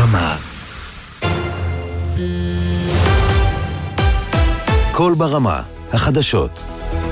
ברמה. קול ברמה, החדשות.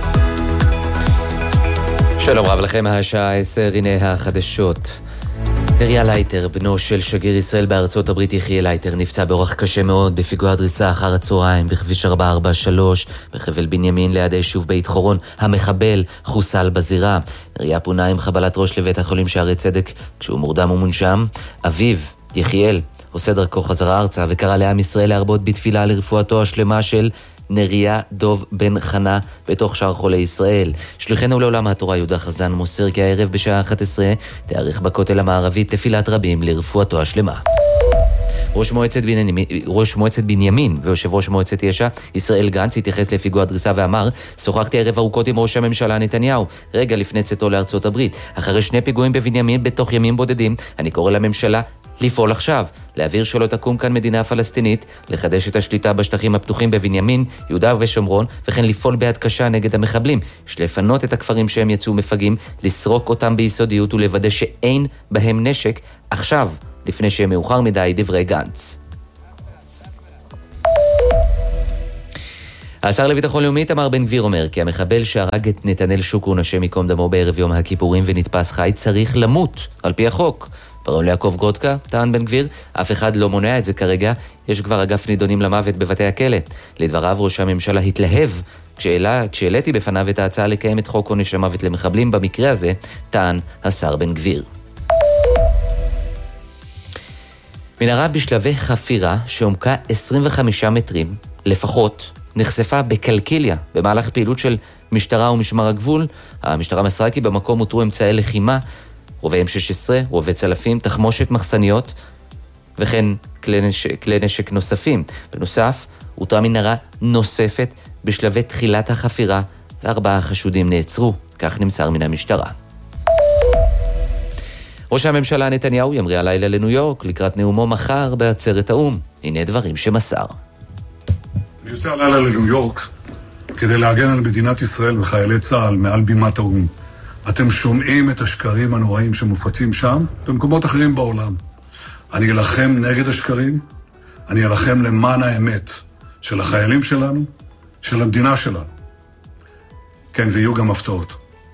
שלום רב לכם, השעה 10, הנה החדשות. נריה לייטר, בנו של שגריר ישראל בארצות הברית יחיאל לייטר, נפצע באורח קשה מאוד בפיגוע דריסה אחר הצהריים בכביש 443 בחבל בנימין ליד היישוב בית חורון. המחבל חוסל בזירה. נריה פונה עם חבלת ראש לבית החולים שערי צדק כשהוא מורדם ומונשם. אביו, יחיאל, עושה דרכו חזרה ארצה וקרא לעם ישראל להרבות בתפילה לרפואתו השלמה של נריה דוב בן חנה בתוך שאר חולי ישראל. שליחנו לעולם התורה יהודה חזן מוסר כי הערב בשעה 11 תארך בכותל המערבי תפילת רבים לרפואתו השלמה. ראש מועצת בנימין ויושב ראש מועצת יש"ע ישראל גנץ התייחס לפיגוע דריסה ואמר: שוחחתי ערב ארוכות עם ראש הממשלה נתניהו רגע לפני צאתו לארצות הברית. אחרי 2 פיגועים בבנימין בתוך ימים בודדים, אני קורא לממשלה לפעול עכשיו, להעביר שלא תקום כאן מדינה פלסטינית, לחדש את השליטה בשטחים הפתוחים בבנימין, יהודה ושומרון, וכן לפעול ביד קשה נגד המחבלים. יש לפנות את הכפרים שהם יצאו מפגעים, לסרוק אותם ביסודיות ולוודא שאין בהם נשק עכשיו, לפני שהם מאוחר מדי, דברי גנץ. השר לביטחון לאומי איתמר בן גביר אומר כי המחבל שהרג את נתנאל שוקרון השם ייקום דמו בערב יום הכיפורים ונתפס חי צריך למות על פי החוק. פרעון יעקב גרודקה, טען בן גביר, אף אחד לא מונע את זה כרגע, יש כבר אגף נידונים למוות בבתי הכלא. לדבריו ראש הממשלה התלהב כשהעליתי בפניו את ההצעה לקיים את חוק עונש המוות למחבלים במקרה הזה, טען השר בן גביר. מנהרה בשלבי חפירה שעומקה 25 מטרים לפחות נחשפה בקלקיליה במהלך פעילות של משטרה ומשמר הגבול. המשטרה מסרה כי במקום אותרו אמצעי לחימה, רובי M16, רובי צלפים, תחמושת מחסניות וכן כלי נשק נוספים. בנוסף, אותרה מנהרה נוספת בשלבי תחילת החפירה ו4 חשודים נעצרו, כך נמסר מן המשטרה. ראש הממשלה נתניהו ימריא הלילה לניו יורק לקראת נאומו מחר בעצרת האו"ם. הנה דברים שמסר. אני יוצא הלילה לניו יורק כדי להגן על מדינת ישראל וחיילי צה"ל מעל בימת האו"ם. אתם שומעים את השקרים הנוראים שמופצים שם במקומות אחרים בעולם. אני אלחם נגד השקרים, אני אלחם למען האמת של החיילים שלנו, של המדינה שלנו. כן, ויהיו גם הפתעות.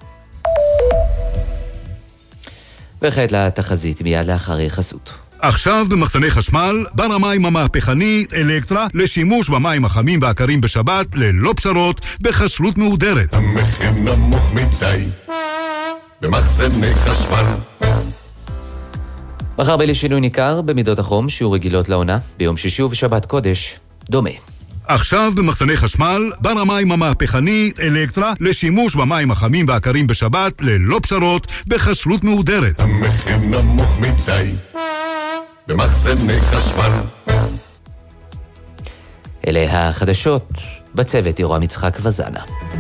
וכעת לתחזית מיד לאחר חסות. עכשיו במחסני חשמל, בר המים המהפכני אלקטרה לשימוש במים החמים והקרים בשבת ללא פשרות בכשרות מהודרת. המחיר נמוך מדי במחסני חשמל. מחר בלי שינוי ניכר במידות החום שיעור רגילות לעונה, ביום שישי ובשבת קודש דומה. עכשיו במחסני חשמל, בר המים המהפכני אלקטרה לשימוש במים החמים והקרים בשבת ללא פשרות בכשרות מהודרת. המחיר נמוך מדי במחסני חשמל. אלה החדשות, בצוות יורם יצחק וזנה.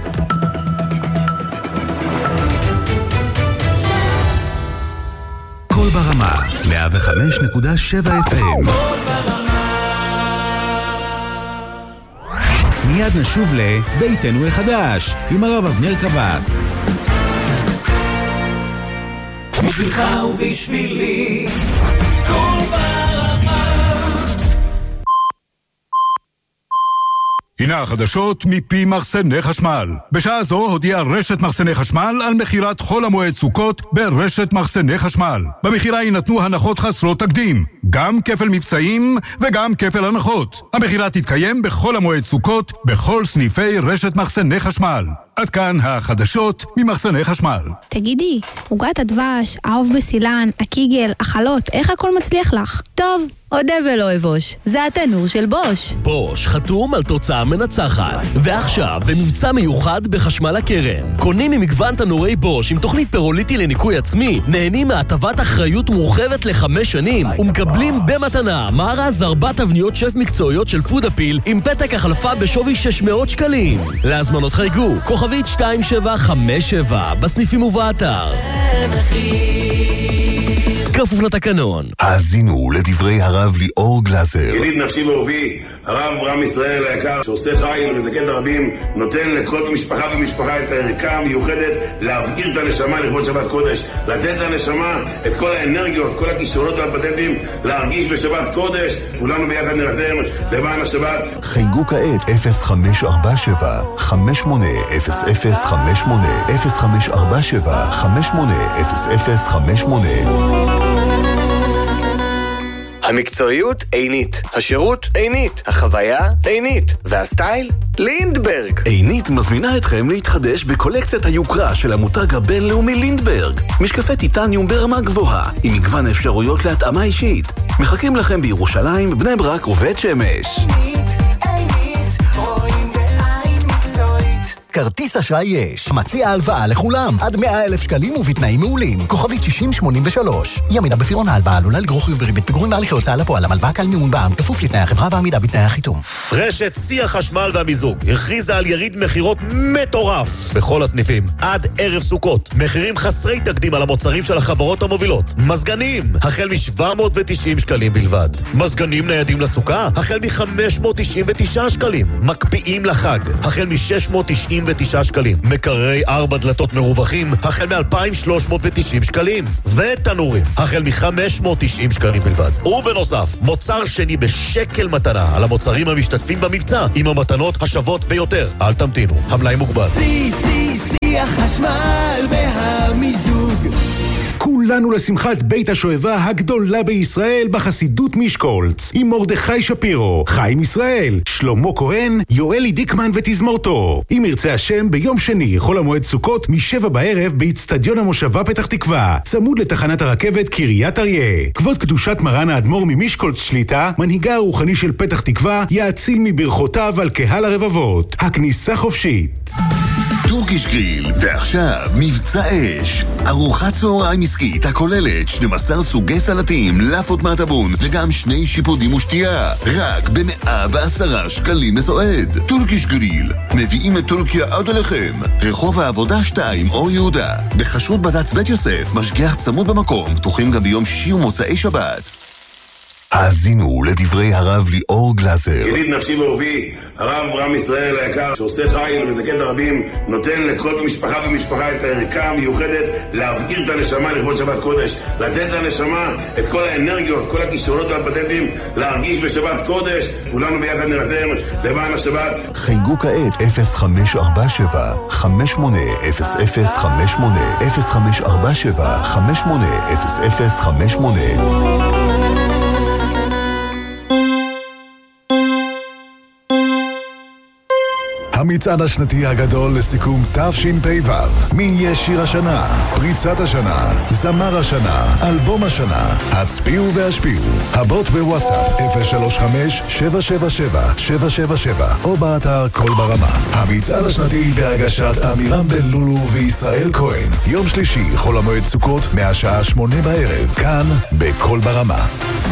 קול ברמה, 105.7 FM. מיד נשוב לביתנו החדש, עם הרב אבנר קבס. בשבילך ובשבילי, קול ברמה. הנה החדשות מפי מחסני חשמל. בשעה זו הודיעה רשת מחסני חשמל על מחירת חול המועד סוכות ברשת מחסני חשמל. במחירה יינתנו הנחות חסרות תקדים, גם כפל מבצעים וגם כפל הנחות. המחירה תתקיים בכל המועד סוכות בכל סניפי רשת מחסני חשמל. עד כאן החדשות ממחסני חשמל. תגידי, עוגת הדבש, האוב בסילן, הקיגל, החלות, איך הכל מצליח לך? טוב, עודה ולא אבוש. זה התנור של בוש. בוש חתום על תוצאה מנצחת. ועכשיו, במבצע מיוחד בחשמל הקרן. קונים ממגוון תנורי בוש עם תוכנית פירוליטי לניקוי עצמי, נהנים מהטבת אחריות מורחבת ל5 שנים, ומקבלים במתנה מארז 4 תבניות שף מקצועיות של פודאפיל עם פתק החלפה בשווי 600 שקלים. להזמנות חייגו, כוכבית 2757 בסניפים ובאתר. כפוף לתקנון. האזינו לדברי הרב ליאור גלזר. ידיד נפשי ואהובי, הרב אברהם ישראל היקר, שעושה חיל ומזכה דרבים, נותן לכל משפחה ומשפחה את הערכה המיוחדת להבעיר את הנשמה לכבוד שבת קודש, לתת לנשמה את כל האנרגיות, כל הכישרונות והפטנטים, להרגיש בשבת קודש. כולנו ביחד נרתם למען השבת. חייגו כעת 0547 580058 0547 580058. המקצועיות עינית, השירות עינית, החוויה עינית, והסטייל לינדברג. עינית מזמינה אתכם להתחדש בקולקציית היוקרה של המותג הבינלאומי לינדברג. משקפי טיטניום ברמה גבוהה, עם מגוון אפשרויות להתאמה אישית. מחכים לכם בירושלים, בני ברק ובית שמש. כרטיס אשראי יש. מציע הלוואה לכולם. עד 100,000 שקלים ובתנאים מעולים. כוכבית 6083. ימינה בפירעון ההלוואה עלולה לגרור חיוב בריבית פיגורים בהליכי הוצאה לפועל. הלוואה קל מימון בע"מ כפוף לתנאי החברה ועמידה בתנאי החיתום. רשת שיא החשמל והמיזוג הכריזה על יריד מחירות מטורף בכל הסניפים. עד ערב סוכות. מחירים חסרי תקדים על המוצרים של החברות המובילות. מזגנים החל מ-790 שקלים בלבד. מזגנים ניידים לסוכה החל מ-599 שקלים. מקפיאים לחג החל מ-699 שקלים. מקררי 4 דלתות מרווחים החל מ-2,390 שקלים. ותנורים החל מ-590 שקלים בלבד. ובנוסף, מוצר שני בשקל מתנה על המוצרים המשתתפים במבצע עם המתנות השוות ביותר. אל תמתינו, המלאי מוגבל. שיא החשמל והמיזוג. כולנו לשמחת בית השואבה הגדולה בישראל בחסידות משקולץ עם מרדכי שפירו, חיים ישראל, שלמה כהן, יואלי דיקמן ותזמורתו. אם ירצה השם ביום שני חול המועד סוכות מ-7 בערב באצטדיון המושבה פתח תקווה, צמוד לתחנת הרכבת קריית אריה. כבוד קדושת מרן האדמו"ר ממשקולץ שליטה, מנהיגה הרוחני של פתח תקווה, יאציל מברכותיו על קהל הרבבות. הכניסה חופשית. טורקיש גריל, ועכשיו מבצע אש. ארוחת צהריים עסקית הכוללת 12 סוגי סלטים, לפות מהטבון וגם 2 שיפודים ושתייה, רק ב110 שקלים מסועד. טורקיש גריל, מביאים את טורקיה עד אליכם. רחוב העבודה 2 אור יהודה, בחשרות בד"ץ בית יוסף, משגיח צמוד במקום, פתוחים גם ביום שישי ומוצאי שבת. האזינו לדברי הרב ליאור גלזר. ידיד נפשי ואהובי, הרב אברהם ישראל היקר, שעושה חיל ומזכה דרבים, נותן לכל משפחה ומשפחה את הערכה המיוחדת להבעיר את הנשמה לכבוד שבת קודש, לתת לנשמה את כל האנרגיות, כל הכישרונות והפטנטים, להרגיש בשבת קודש. כולנו ביחד נרתם למען השבת. חייגו כעת 0547 580058 0547 580058. המצעד השנתי הגדול לסיכום תשפ"ו. מי יהיה שיר השנה? פריצת השנה, זמר השנה, אלבום השנה. הצביעו והשפיעו. הבוט בוואטסאפ 035-777-777 או באתר כל ברמה. המצעד השנתי בהגשת אמירם בן לולו וישראל כהן. יום שלישי חול המועד סוכות מהשעה 8 בערב כאן בכל ברמה.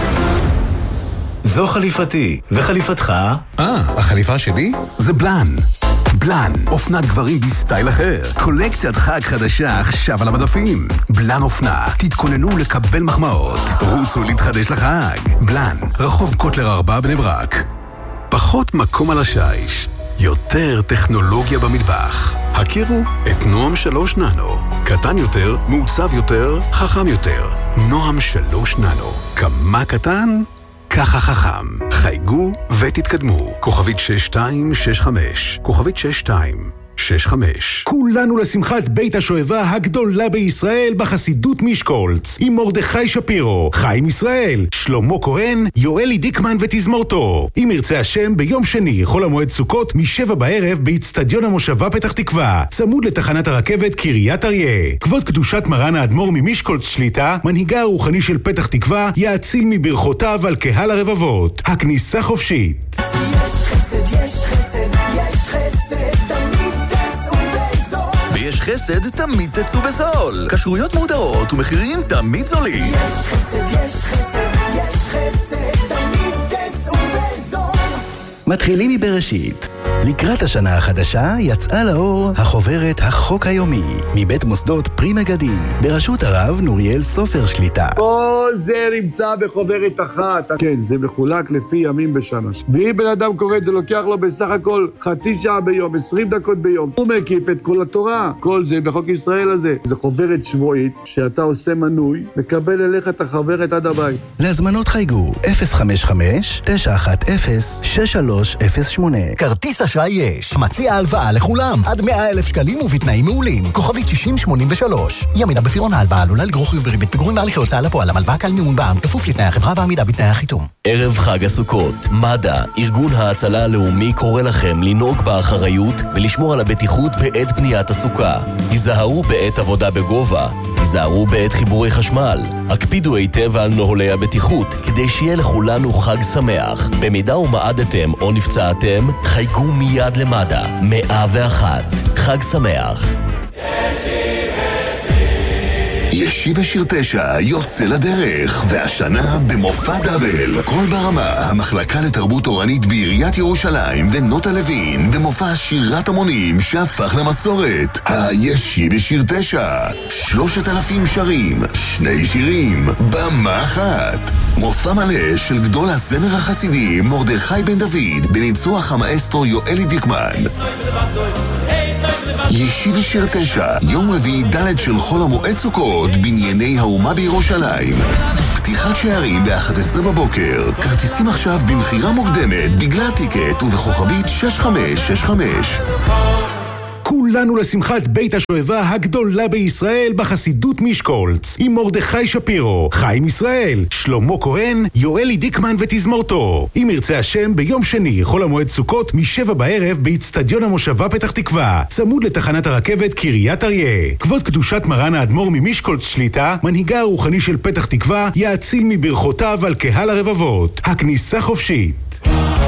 זו חליפתי, וחליפתך? החליפה שלי? זה בלן. בלן, אופנת גברים בסטייל אחר. קולקציית חג חדשה עכשיו על המדפים. בלן אופנה, תתכוננו לקבל מחמאות. רוצו להתחדש לחג. בלן, רחוב קוטלר 4 בני ברק. פחות מקום על השיש, יותר טכנולוגיה במטבח. הכירו את נועם 3 ננו. קטן יותר, מעוצב יותר, חכם יותר. נועם 3 ננו. כמה קטן? ככה חכם. חייגו ותתקדמו. כוכבית 6265. כוכבית 6265. כולנו לשמחת בית השואבה הגדולה בישראל בחסידות משקולץ עם מרדכי שפירו, חיים ישראל, שלמה כהן, יואלי דיקמן ותזמורתו. אם ירצה השם ביום שני חול המועד סוכות מ-7 בערב באצטדיון המושבה פתח תקווה, צמוד לתחנת הרכבת קריית אריה. כבוד קדושת מרן האדמו"ר ממשקולץ שליטה, מנהיגה הרוחני של פתח תקווה, יאציל מברכותיו על קהל הרבבות. הכניסה חופשית. יש חסד, תמיד תצאו בזול. כשרויות מודרות ומחירים תמיד זולים. יש חסד, תמיד תצאו בזול. מתחילים מבראשית. לקראת השנה החדשה יצאה לאור החוברת החוק היומי מבית מוסדות פרי מגדים בראשות הרב נוריאל סופר שליטה. כל זה נמצא בחוברת אחת. כן, זה מחולק לפי ימים בשנה. ואם בן אדם קורא את זה, לוקח לו בסך הכל חצי שעה ביום, 20 דקות ביום. הוא מקיף את כל התורה. כל זה בחוק ישראל הזה. זה חוברת שבועית שאתה עושה מנוי, מקבל אליך את החוברת עד הבית. להזמנות חייגו 055-910-6308. כרטיס אשראי יש. מציע הלוואה לכולם עד 100,000 שקלים ובתנאים מעולים. כוכבית 6083. ימינה בפירעון ההלוואה עלולה לגרור חיוב בריבית פיגורים בהליכי הוצאה לפועל. המלוואה כלל מימון בע"מ כפוף לתנאי החברה ועמידה בתנאי החיתום. ערב חג הסוכות, מד"א, ארגון ההצלה הלאומי, קורא לכם לנהוג באחריות ולשמור על הבטיחות בעת בניית הסוכה. היזהרו בעת עבודה בגובה, היזהרו בעת חיבורי חשמל. הקפידו היטב על נוהלי הבטיחות כדי שיהיה לכולנו חג שמח. במידה ומעדתם או נפצעתם, חייגו מיד למד"א 101. חג שמח. ישיב השיר 9 יוצא לדרך, והשנה במופע דאבל. כל ברמה, המחלקה לתרבות תורנית בעיריית ירושלים ונוטה לוין, במופע שירת המונים שהפך למסורת. הישיב השיר 9, 3,000 שרים, 2 שירים, במה אחת. מופע מלא של גדול הזמר החסידי מרדכי בן דוד, בניצוח המאסטרו יואלי דיקמן. ישיב השיר 9, יום רביעי ד' של חול המועד סוכות, בנייני האומה בירושלים. פתיחת שערים ב-11 בבוקר. כרטיסים עכשיו במחירה מוקדמת בגלל טיקט ובכוכבית 6565. כולנו לשמחת בית השואבה הגדולה בישראל בחסידות משקולץ, עם מרדכי שפירו, חיים ישראל, שלמה כהן, יואלי דיקמן ותזמורתו. אם ירצה השם, ביום שני חול המועד סוכות מ-7 בערב באצטדיון המושבה פתח תקווה, צמוד לתחנת הרכבת קריית אריה. כבוד קדושת מרן האדמו"ר ממשקולץ שליטה, מנהיגה הרוחני של פתח תקווה, יאציל מברכותיו על קהל הרבבות. הכניסה חופשית.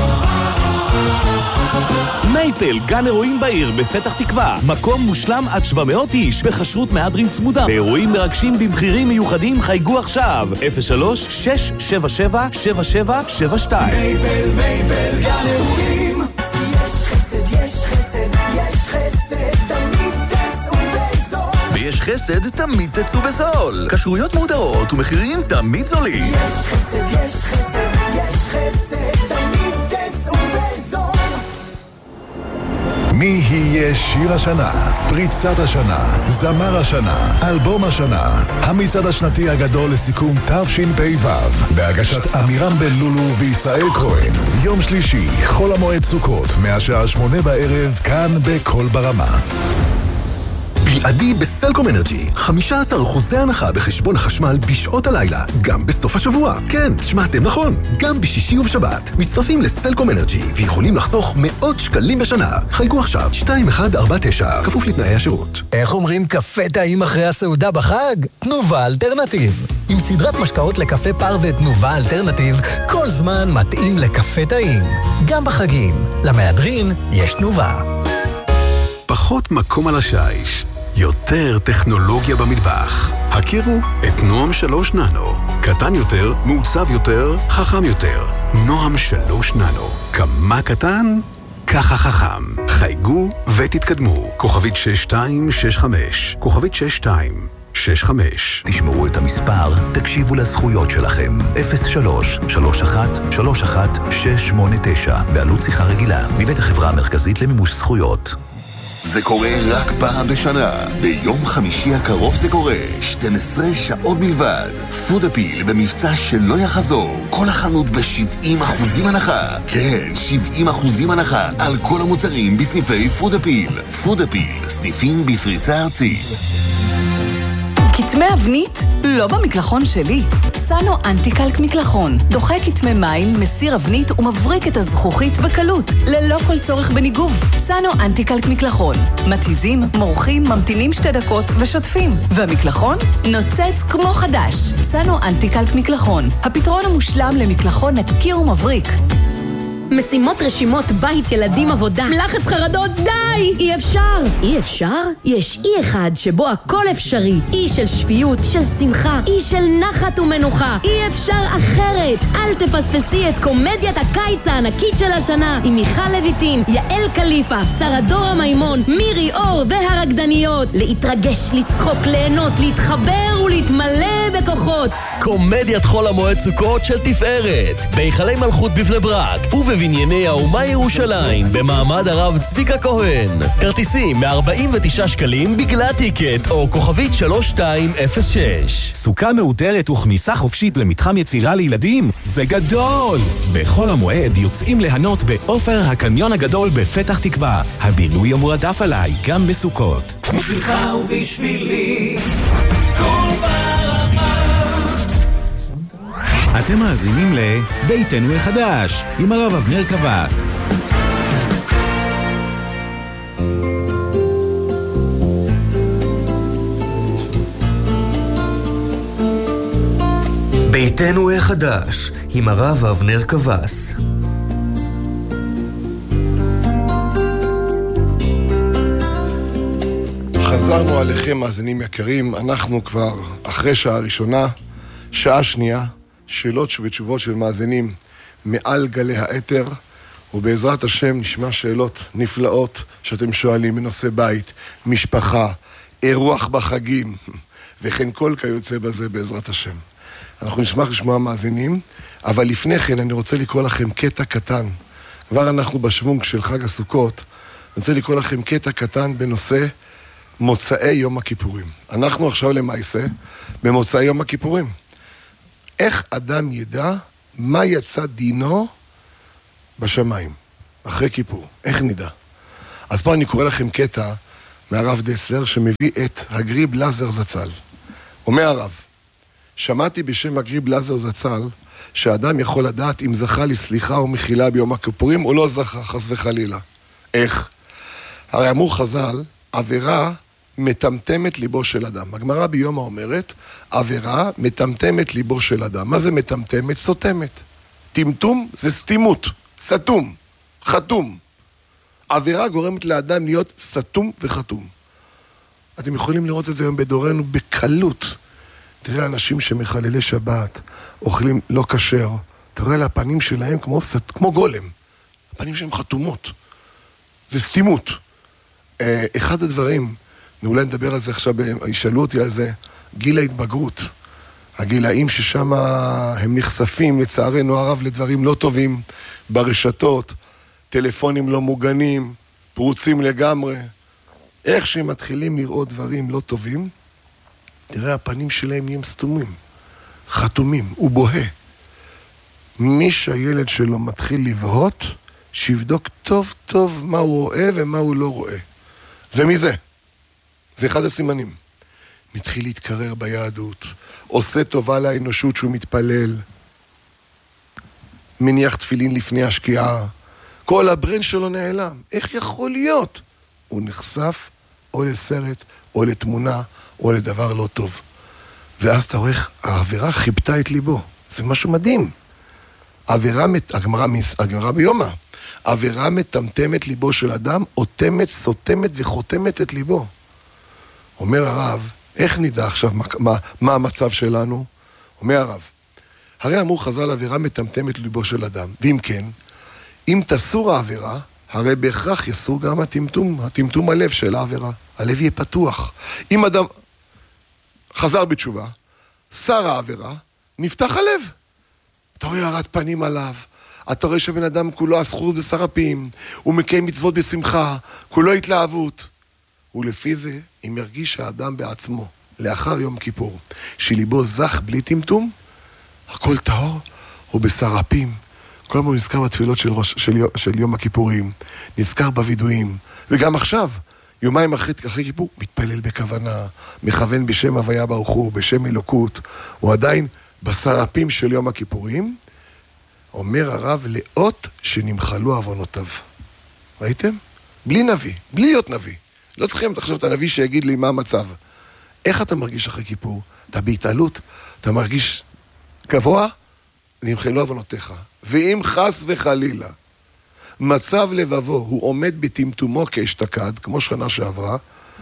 מייפל, גן אירועים בעיר בפתח תקווה. מקום מושלם עד 700 איש, בחשרות מהדרין צמודה. באירועים מרגשים במחירים מיוחדים, חייגו עכשיו 03-677-7772. מייפל, גן אירועים. יש חסד, יש חסד, יש חסד, תמיד תצאו בזול. ויש חסד, תמיד תצאו בזול. כשרויות מודרות ומחירים תמיד זולים. יש חסד, יש חסד, יש חסד, תמיד תצאו בזול. מי יהיה שיר השנה, פריצת השנה, זמר השנה, אלבום השנה, המצעד השנתי הגדול לסיכום תשפ"ו, בהגשת אמירם בן לולו וישראל כהן. יום שלישי, חול המועד סוכות, מהשעה 8 בערב, כאן בכל ברמה. בלעדי בסלקום אנרג'י, 15% הנחה בחשבון החשמל בשעות הלילה, גם בסוף השבוע. כן, שמעתם נכון, גם בשישי ובשבת. מצטרפים לסלקום אנרג'י ויכולים לחסוך מאות שקלים בשנה. חייגו עכשיו 2149, כפוף לתנאי השירות. איך אומרים קפה טעים אחרי הסעודה בחג? תנובה אלטרנטיב. עם סדרת משקאות לקפה פר ותנובה אלטרנטיב, כל זמן מתאים לקפה טעים. גם בחגים. למהדרין יש תנובה. פחות מקום על השיש, יותר טכנולוגיה במטבח. הכירו את נועם 3 ננו. קטן יותר, מעוצב יותר, חכם יותר. נועם 3 ננו. כמה קטן? ככה חכם. חייגו ותתקדמו. כוכבית 6265. כוכבית 6265. תשמעו את המספר, תקשיבו לזכויות שלכם. 03-31-689. בעלות שיחה רגילה. מבית החברה המרכזית למימוש זכויות. זה קורה רק פעם בשנה. ביום חמישי הקרוב זה קורה. 12 שעות בלבד. פוד אפיל במבצע שלא יחזור. כל החנות ב-70% הנחה. כן, 70% הנחה על כל המוצרים בסניפי פוד אפיל. פוד אפיל, סניפים בפריסה ארצית. כתמי אבנית? לא במקלחון שלי. סאנו אנטיקלק מקלחון. דוחה כתמי מים, מסיר אבנית ומבריק את הזכוכית בקלות, ללא כל צורך בניגוב. סאנו אנטיקלק מקלחון. מתיזים, מורחים, ממתינים 2 דקות ושוטפים. והמקלחון? נוצץ כמו חדש. סאנו אנטיקלק מקלחון. הפתרון המושלם למקלחון נקי ומבריק. משימות, רשימות, בית, ילדים, עבודה, לחץ, חרדות, די! אי אפשר! אי אפשר? יש אי אחד שבו הכל אפשרי. אי של שפיות, של שמחה, אי של נחת ומנוחה. אי אפשר אחרת! אל תפספסי את קומדיית הקיץ הענקית של השנה עם מיכל לויטין, יעל קליפה, שרה דורה מימון, מירי אור והרקדניות. להתרגש, לצחוק, ליהנות, להתחבר ולהתמלא בכוחות. קומדיית חול המועד סוכות של תפארת, בהיכלי מלכות בבני ברק ובבנייני האומה ירושלים במעמד הרב צביקה כהן. כרטיסים מ-49 שקלים בגלל טיקט או כוכבית 3206. סוכה מאותרת וכניסה חופשית למתחם יצירה לילדים זה גדול! בחול המועד יוצאים ליהנות באופר הקניון הגדול בפתח תקווה. הבילוי המועדף עליי גם בסוכות. בשבילך ובשבילי כל ברמה. אתם מאזינים לביתנו החדש עם הרב אבנר קבס. ביתנו החדש עם הרב אבנר קבס. חזרנו עליכם מאזינים יקרים, אנחנו כבר אחרי שעה ראשונה, שעה שנייה, שאלות ותשובות של מאזינים מעל גלי האתר, ובעזרת השם נשמע שאלות נפלאות שאתם שואלים בנושא בית, משפחה, אירוח בחגים, וכן כל כיוצא בזה בעזרת השם. אנחנו נשמח לשמוע מאזינים, אבל לפני כן אני רוצה לקרוא לכם קטע קטן. כבר אנחנו בשוונג של חג הסוכות, אני רוצה לקרוא לכם קטע קטן בנושא מוצאי יום הכיפורים. אנחנו עכשיו למעשה במוצאי יום הכיפורים. איך אדם ידע מה יצא דינו בשמיים, אחרי כיפור? איך נדע? אז פה אני קורא לכם קטע מהרב דסלר שמביא את הגריב לזר זצ"ל. אומר הרב, שמעתי בשם הגריב לזר זצ"ל שאדם יכול לדעת אם זכה לסליחה או מחילה ביום הכיפורים או לא זכה, חס וחלילה. איך? הרי אמור חז"ל, עבירה מטמטמת ליבו של אדם. הגמרא ביומא אומרת, עבירה מטמטמת ליבו של אדם. מה זה מטמטמת? סותמת. טמטום זה סתימות, סתום, חתום. עבירה גורמת לאדם להיות סתום וחתום. אתם יכולים לראות את זה היום בדורנו בקלות. תראה אנשים שמחללי שבת, אוכלים לא כשר, תראה לפנים שלהם כמו גולם. הפנים שלהם חתומות. זה סתימות. אחד הדברים, אולי נדבר על זה עכשיו, ישאלו אותי על זה, גיל ההתבגרות. הגילאים ששם הם נחשפים, לצערנו הרב, לדברים לא טובים, ברשתות, טלפונים לא מוגנים, פרוצים לגמרי. איך שהם מתחילים לראות דברים לא טובים, תראה, הפנים שלהם נהיים סתומים, חתומים, הוא בוהה. מי שהילד שלו מתחיל לבהות, שיבדוק טוב טוב מה הוא רואה ומה הוא לא רואה. זה מי זה? זה אחד הסימנים. מתחיל להתקרר ביהדות, עושה טובה לאנושות שהוא מתפלל, מניח תפילין לפני השקיעה, כל הברן שלו נעלם. איך יכול להיות? הוא נחשף או לסרט, או לתמונה, או לדבר לא טוב. ואז אתה רואה, העבירה חיבתה את ליבו. זה משהו מדהים. הגמרא ביומא, עבירה מטמטמת ליבו של אדם, אוטמת, סותמת וחותמת את ליבו. אומר הרב, איך נדע עכשיו מה המצב שלנו? אומר הרב, הרי אמור חז"ל, עבירה מטמטמת ליבו של אדם. ואם כן, אם תסור העבירה, הרי בהכרח יסור גם הטמטום הלב של העבירה. הלב יהיה פתוח. אם אדם חזר בתשובה, שר העבירה, נפתח הלב. אתה רואה הרת פנים עליו, אתה רואה שבן אדם כולו הזכות בסרפים, הוא מקיים מצוות בשמחה, כולו התלהבות. ולפי זה, אם ירגיש האדם בעצמו, לאחר יום כיפור, שליבו זך בלי טמטום, הכל טהור, הוא בסרפים. כל הזמן נזכר בתפילות של יום הכיפורים, נזכר בוידועים, וגם עכשיו, יומיים אחרי כיפור, מתפלל בכוונה, מכוון בשם הוויה ברוך הוא, בשם אלוקות, הוא עדיין בסרפים של יום הכיפורים, אומר הרב, לאות שנמחלו עוונותיו. ראיתם? בלי נביא, בלי להיות נביא. לא צריכים עכשיו את הנביא שיגיד לי מה המצב. איך אתה מרגיש אחרי כיפור? אתה בהתעלות, אתה מרגיש גבוה, נמחלו עוונותיך. ואם חס וחלילה מצב לבבו, הוא עומד בטמטומו כאשתקד, כמו שנה שעברה,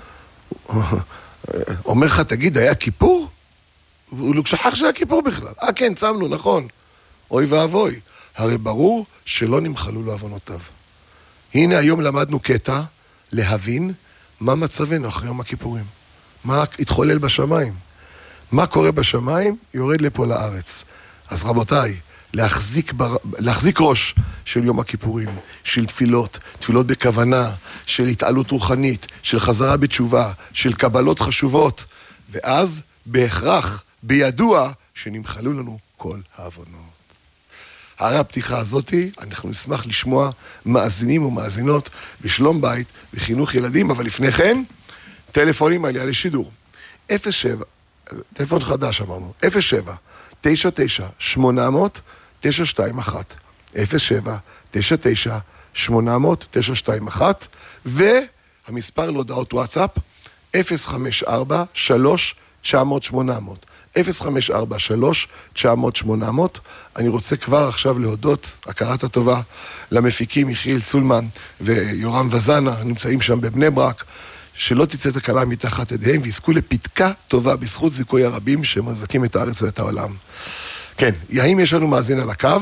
אומר לך, תגיד, היה כיפור? הוא לא שכח שהיה כיפור בכלל. כן, צמנו, נכון. אוי ואבוי. הרי ברור שלא נמחלו לו עוונותיו. הנה היום למדנו קטע להבין מה מצבנו אחרי יום הכיפורים. מה התחולל בשמיים. מה קורה בשמיים? יורד לפה לארץ. אז רבותיי, להחזיק ראש של יום הכיפורים, של תפילות בכוונה, של התעלות רוחנית, של חזרה בתשובה, של קבלות חשובות, ואז בהכרח, בידוע, שנמחלו לנו כל העוונות. הרי הפתיחה הזאת, אנחנו נשמח לשמוע מאזינים ומאזינות בשלום בית, בחינוך ילדים, אבל לפני כן, טלפונים על יעלי שידור. 07, טלפון חדש אמרנו, 07, 99, 800, 921, 07, 99, 800, 921, והמספר להודעות וואטסאפ, 054, 3, 900, 800. 054 3 900 800. אני רוצה כבר עכשיו להודות, הכרת הטובה, למפיקים יחיאל צולמן ויורם וזנה, נמצאים שם בבני ברק, שלא תצא תקלה מתחת ידיהם, ויזכו לפתקה טובה בזכות זיכוי הרבים שמחזקים את הארץ ואת העולם. כן, האם יש לנו מאזין על הקו?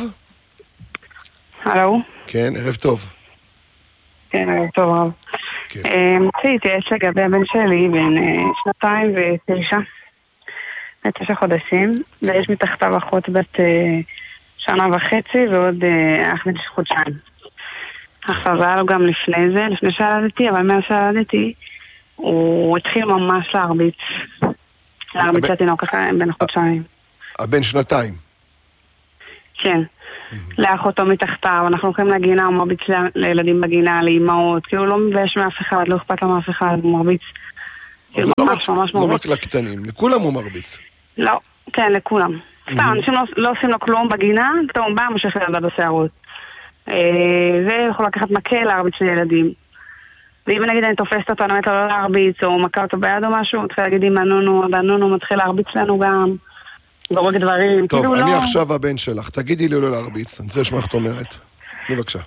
הלו? כן, ערב טוב. כן, ערב טוב רב. רציתי, יש לגבי הבן שלי בן 2 ו9 חודשים, ויש מתחתיו אחות בת 1.5 שנה ועוד אח בן 2 חודשיים. עכשיו, זה היה לו גם לפני שילדתי, אבל מאז שילדתי, הוא התחיל ממש להרביץ לתינוק בן 1 חודשיים. הבן 2? כן. לאחותו מתחתיו, אנחנו הולכים לגינה, הוא מרביץ לילדים בגינה, לאמהות, כאילו לא מבייש מאף אחד, לא אכפת לו מאף אחד, הוא מרביץ. כאילו ממש מרביץ. לא רק לקטנים, לכולם הוא מרביץ. לא, כן, לכולם. סתם, אנשים לא עושים לו כלום בגינה, פתאום הוא בא, מושך לילדה בשערות. זה יכול לקחת מקל להרביץ לילדים. ואם נגיד אני תופסת אותו, אני אומרת לו לא להרביץ, או מכה אותו ביד או משהו, מתחיל להגיד עם הנונו מתחיל להרביץ לנו גם, זורק דברים. טוב, אני עכשיו הבן שלך, תגידי לי לא להרביץ, אני רוצה לשמוע איך את אומרת. בבקשה.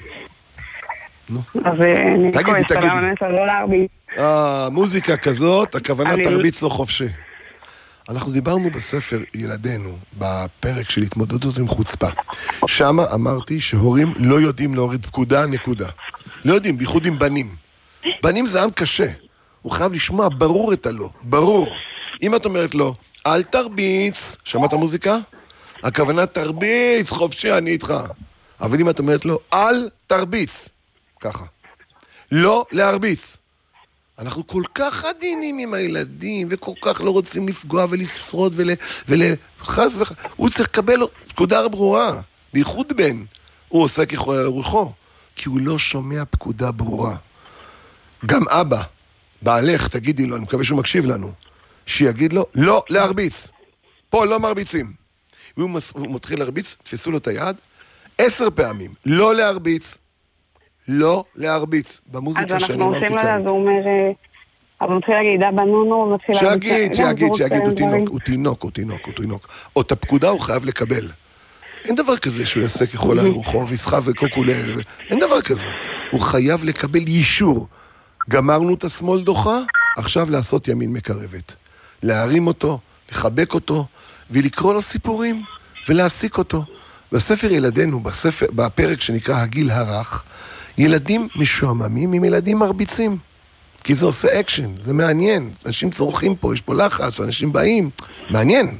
תגידי. לא להרביץ. מוזיקה כזאת, הכוונה תרביץ לו חופשי. אנחנו דיברנו בספר ילדינו, בפרק של התמודדות עם חוצפה. שם אמרתי שהורים לא יודעים להוריד פקודה, נקודה. לא יודעים, בייחוד עם בנים. בנים זה עם קשה. הוא חייב לשמוע ברור את הלא, ברור. אם את אומרת לו, אל תרביץ, שמעת המוזיקה? הכוונה תרביץ, חופשי, אני איתך. אבל אם את אומרת לו, אל תרביץ, ככה. לא להרביץ. אנחנו כל כך עדינים עם הילדים, וכל כך לא רוצים לפגוע ולשרוד ולחס וחס. הוא צריך לקבל לו פקודה ברורה, בייחוד בן. הוא עושה ככל על רוחו, כי הוא לא שומע פקודה ברורה. גם אבא, בעלך, תגידי לו, אני מקווה שהוא מקשיב לנו, שיגיד לו, לא להרביץ. פה לא מרביצים. הוא מתחיל להרביץ, תפסו לו את היד, 10 פעמים, לא להרביץ. לא להרביץ, במוזיקה שאני אמרתי כאן. אז אנחנו עושים לו, אז הוא אומר, אז הוא מתחיל להגיד, אבא נונו, הוא מתחיל להרביץ. שיגיד, הוא תינוק. או את הפקודה הוא חייב לקבל. אין דבר כזה שהוא יעשה ככל על רוחו, ויסחב וקוקולה, אין דבר כזה. הוא חייב לקבל אישור. גמרנו את השמאל דוחה, עכשיו לעשות ימין מקרבת. להרים אותו, לחבק אותו, ולקרוא לו סיפורים, ולהסיק אותו. בספר ילדינו, בפרק שנקרא הגיל הרך, ילדים משועממים עם ילדים מרביצים. כי זה עושה אקשן, זה מעניין. אנשים צורכים פה, יש פה לחץ, אנשים באים. מעניין.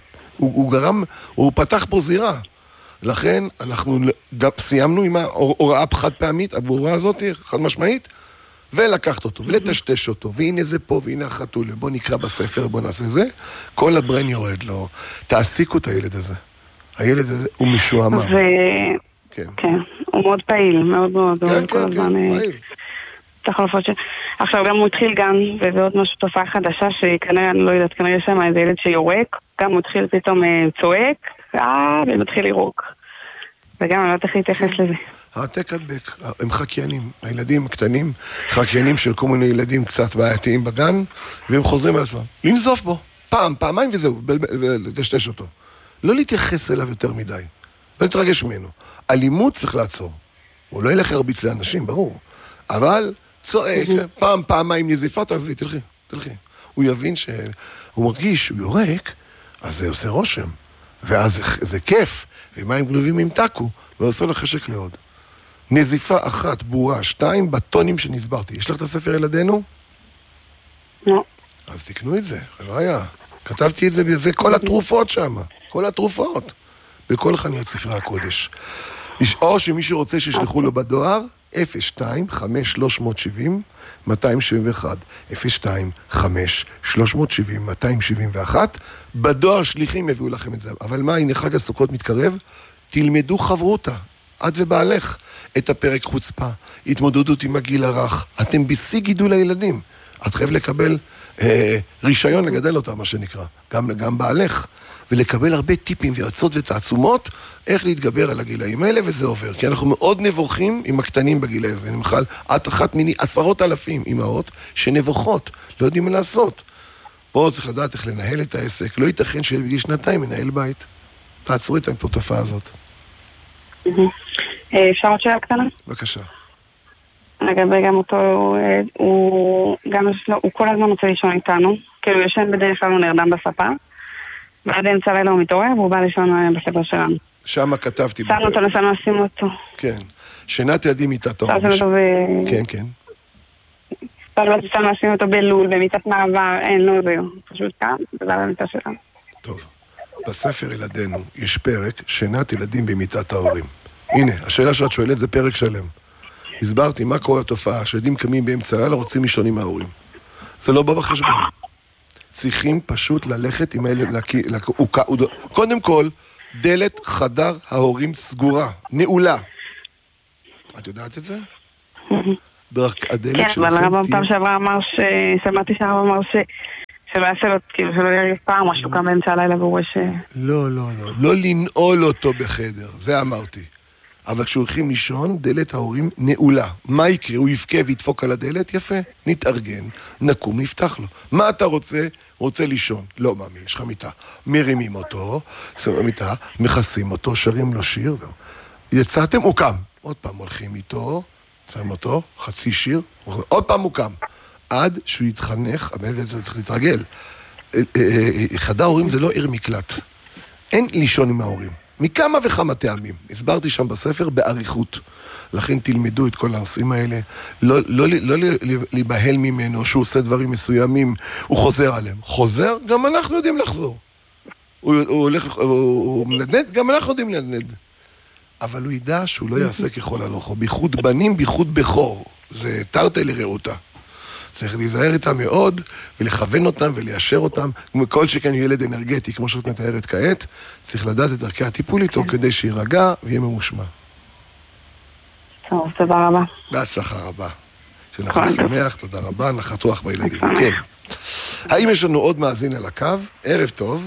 הוא פתח פה זירה. לכן אנחנו גם סיימנו עם ההוראה חד פעמית, ההוראה הזאת, חד משמעית, ולקחת אותו, ולטשטש אותו, והנה זה פה, והנה החתול, בוא נקרא בספר, בוא נעשה זה. כל הברן יורד לו. תעסיקו את הילד הזה. הילד הזה הוא משועמם. כן, הוא מאוד פעיל, מאוד מאוד. כן, פעיל. תחלופות עכשיו גם הוא התחיל גם, ועוד משהו תופעה חדשה שכנראה, אני לא יודעת, כנראה שם איזה ילד שיורק, גם הוא התחיל פתאום צועק, ומתחיל לירוק. וגם אני לא יודעת איך להתייחס לזה. העתק הדבק, הם חקיינים, הילדים הקטנים, חקיינים של כל מיני ילדים קצת בעייתיים בגן, והם חוזרים על עצמם. לנזוף בו, פעמיים וזהו, ולטשטש אותו. לא להתייחס אליו יותר מדי, לא להתרגש ממנו. אלימות צריך לעצור. הוא לא ילך להרביץ לאנשים, ברור. אבל צועק, פעמיים נזיפה, תעזבי, תלכי. הוא יבין שהוא מרגיש שהוא יורק, אז זה עושה רושם. ואז זה כיף, ומים גנובים ימתקו, ועושה לו חשק לעוד. נזיפה 1, ברורה, 2, בטונים שנסברתי. יש לך את הספר ילדינו? לא. אז תקנו את זה, לא היה. כתבתי את זה, זה כל התרופות שם. כל התרופות. בכל חנויות ספרי הקודש. או שמישהו רוצה שישלחו לו בדואר, 02-5-370-271. 02-5-370-271. בדואר שליחים יביאו לכם את זה. אבל מה, הנה חג הסוכות מתקרב? תלמדו חברותה, את ובעלך, את הפרק חוצפה, התמודדות עם הגיל הרך. אתם בשיא גידול הילדים. את חייב לקבל רישיון לגדל אותה, מה שנקרא. גם בעלך. ולקבל הרבה טיפים ויועצות ותעצומות איך להתגבר על הגילאים האלה, וזה עובר. כי אנחנו מאוד נבוכים עם הקטנים בגילי הזה. נמחל, את אחת מיני 10,000 אמהות שנבוכות, לא יודעים מה לעשות. פה צריך לדעת איך לנהל את העסק. לא ייתכן שילד בגיל 2 מנהל בית. תעצרו את התופעה הזאת. אפשר עוד שאלה קטנה? בבקשה. לגבי גם אותו, הוא כל הזמן רוצה לישון איתנו. כאילו ישן בדרך כלל הוא נרדם בספה. ועד אמצע לילה הוא מתעורר, והוא בא לישון בספר שלנו. שמה כתבתי. שמנו אותו, נסענו לשים אותו. כן. שינת ילדים מיטת ההורים. שמנו אותו כן, כן. נסענו לשים אותו בלול, במיטת מעבר, אין לו זהו. פשוט כאן, זה על המיטה שלנו. טוב. בספר ילדינו יש פרק שינת ילדים במיטת ההורים. הנה, השאלה שאת שואלת זה פרק שלם. הסברתי מה קורה התופעה, שילדים קמים באמצע לילה רוצים לישון עם ההורים. זה לא בא בחשבון. צריכים פשוט ללכת עם הילד, קודם כל, דלת חדר ההורים סגורה, נעולה. את יודעת את זה? הדלת שלכם... כן, אבל הרב פעם שעברה אמר שמעתי שהרב אמר שלא יעשה לו, כאילו שלא ירגיש פעם, או שהוא קם באמצע הלילה והוא רואה ש... לא לנעול אותו בחדר, זה אמרתי. אבל כשהולכים לישון, דלת ההורים נעולה. מה יקרה? הוא יבכה וידפוק על הדלת? יפה. נתארגן, נקום, נפתח לו. מה אתה רוצה? רוצה לישון. לא, מאמי, יש לך מיטה. מרימים אותו, שמים מיטה, מכסים אותו, שרים לו שיר. יצאתם, הוא קם. עוד פעם הולכים איתו, שמים אותו, חצי שיר, עוד פעם הוא קם. עד שהוא יתחנך, הבן זה צריך להתרגל. חדר ההורים זה לא עיר מקלט. אין לישון עם ההורים. מכמה וכמה טעמים. הסברתי שם בספר באריכות. לכן תלמדו את כל הנושאים האלה. לא להיבהל ממנו, שהוא עושה דברים מסוימים, הוא חוזר עליהם. חוזר, גם אנחנו יודעים לחזור. הוא מנדנד, גם אנחנו יודעים לנדנד. אבל הוא ידע שהוא לא יעשה ככל הלוכו. ביחוד בנים, ביחוד בכור. זה תרתי לרעותה. צריך להיזהר איתם מאוד, ולכוון אותם וליישר אותם. כל שכן ילד אנרגטי, כמו שאת מתארת כעת, צריך לדעת את דרכי הטיפול איתו, כדי שירגע ויהיה ממושמע. טוב, תודה רבה. בהצלחה רבה. שנחל שמח, תודה רבה, נחת רוח בילדים. כן. האם יש לנו עוד מאזין על הקו? ערב טוב.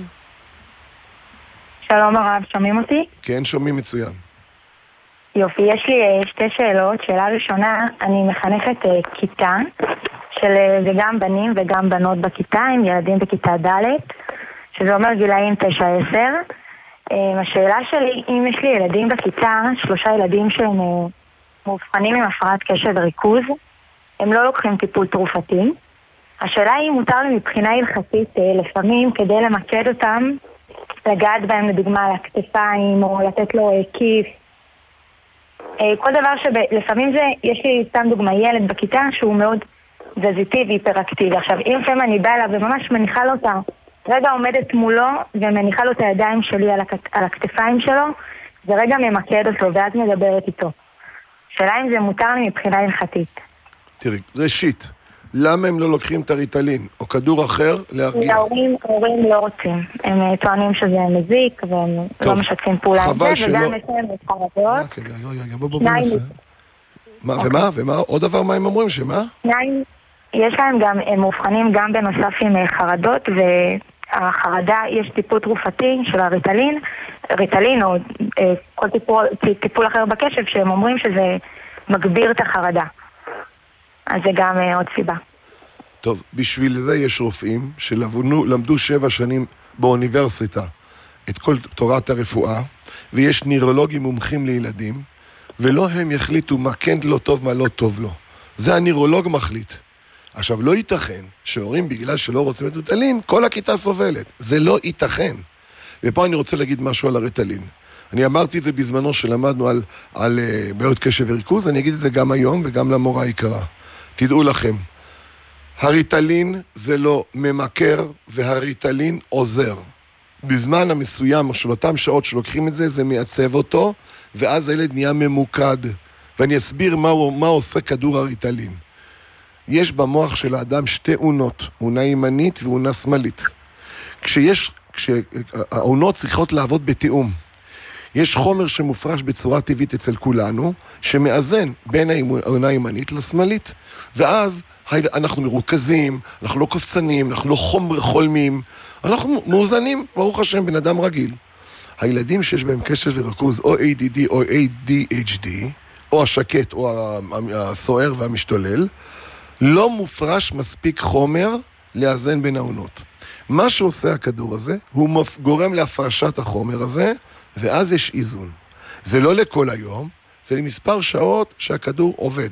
שלום הרב, שומעים אותי? כן, שומעים מצוין. יופי, יש לי שתי שאלות. שאלה ראשונה, אני מחנכת כיתה, זה גם בנים וגם בנות בכיתה, עם ילדים בכיתה ד', שזה אומר גילאים 9-10. השאלה שלי, אם יש לי ילדים בכיתה, 3 ילדים שהם מאובחנים עם הפרעת קשב וריכוז, הם לא לוקחים טיפול תרופתי. השאלה היא, מותר לי מבחינה הלכתית לפעמים כדי למקד אותם, לגעת בהם לדוגמה על הכתפיים או לתת לו כיף. כל דבר שלפעמים זה, יש לי סתם דוגמה, ילד בכיתה שהוא מאוד וזיטיבי, היפראקטיבי. עכשיו, אם לפעמים אני באה אליו וממש מניחה לו אותה, רגע עומדת מולו ומניחה לו את הידיים שלי על הכתפיים שלו, זה רגע ממקד אותו ואז מדברת איתו. שאלה אם זה מותר לי מבחינה הלכתית. תראי, ראשית, למה הם לא לוקחים את הריטלין או כדור אחר להרגיע? ההורים לא רוצים. הם טוענים שזה מזיק והם לא משתפים פעולה עם זה, וגם יש להם חרדות. ומה? עוד דבר מה הם אומרים? שמה? יש להם גם, הם מאובחנים גם בנוסף עם חרדות, והחרדה, יש טיפול תרופתי של הריטלין, ריטלין או כל טיפול אחר בקשב, שהם אומרים שזה מגביר את החרדה. אז זה גם עוד סיבה. טוב, בשביל זה יש רופאים שלמדו 7 שנים באוניברסיטה את כל תורת הרפואה, ויש נירולוגים מומחים לילדים, ולא הם יחליטו מה כן לא טוב, מה לא טוב לו. זה הנוירולוג מחליט. עכשיו, לא ייתכן שהורים בגלל שלא רוצים את ריטלין, כל הכיתה סובלת. זה לא ייתכן. ופה אני רוצה להגיד משהו על הריטלין. אני אמרתי את זה בזמנו שלמדנו על בעיות קשב וריכוז, אני אגיד את זה גם היום וגם למורה היקרה. תדעו לכם, הריטלין זה לא ממכר והריטלין עוזר. בזמן המסוים של אותם שעות שלוקחים את זה, זה מייצב אותו, ואז הילד נהיה ממוקד. ואני אסביר מה עושה כדור הריטלין. יש במוח של האדם שתי אונות, אונה ימנית ואונה שמאלית. כשהאונות צריכות לעבוד בתיאום. יש חומר שמופרש בצורה טבעית אצל כולנו, שמאזן בין האונה הימנית לשמאלית. ואז אנחנו מרוכזים, אנחנו לא קופצנים, אנחנו לא חולמים, אנחנו מאוזנים, ברוך השם, בן אדם רגיל. הילדים שיש בהם קשב וריכוז, או ADD או ADHD, או השקט או הסוער והמשתולל, לא מופרש מספיק חומר לאזן בין העונות. מה שעושה הכדור הזה, הוא גורם להפרשת החומר הזה, ואז יש איזון. זה לא לכל היום, זה למספר שעות שהכדור עובד.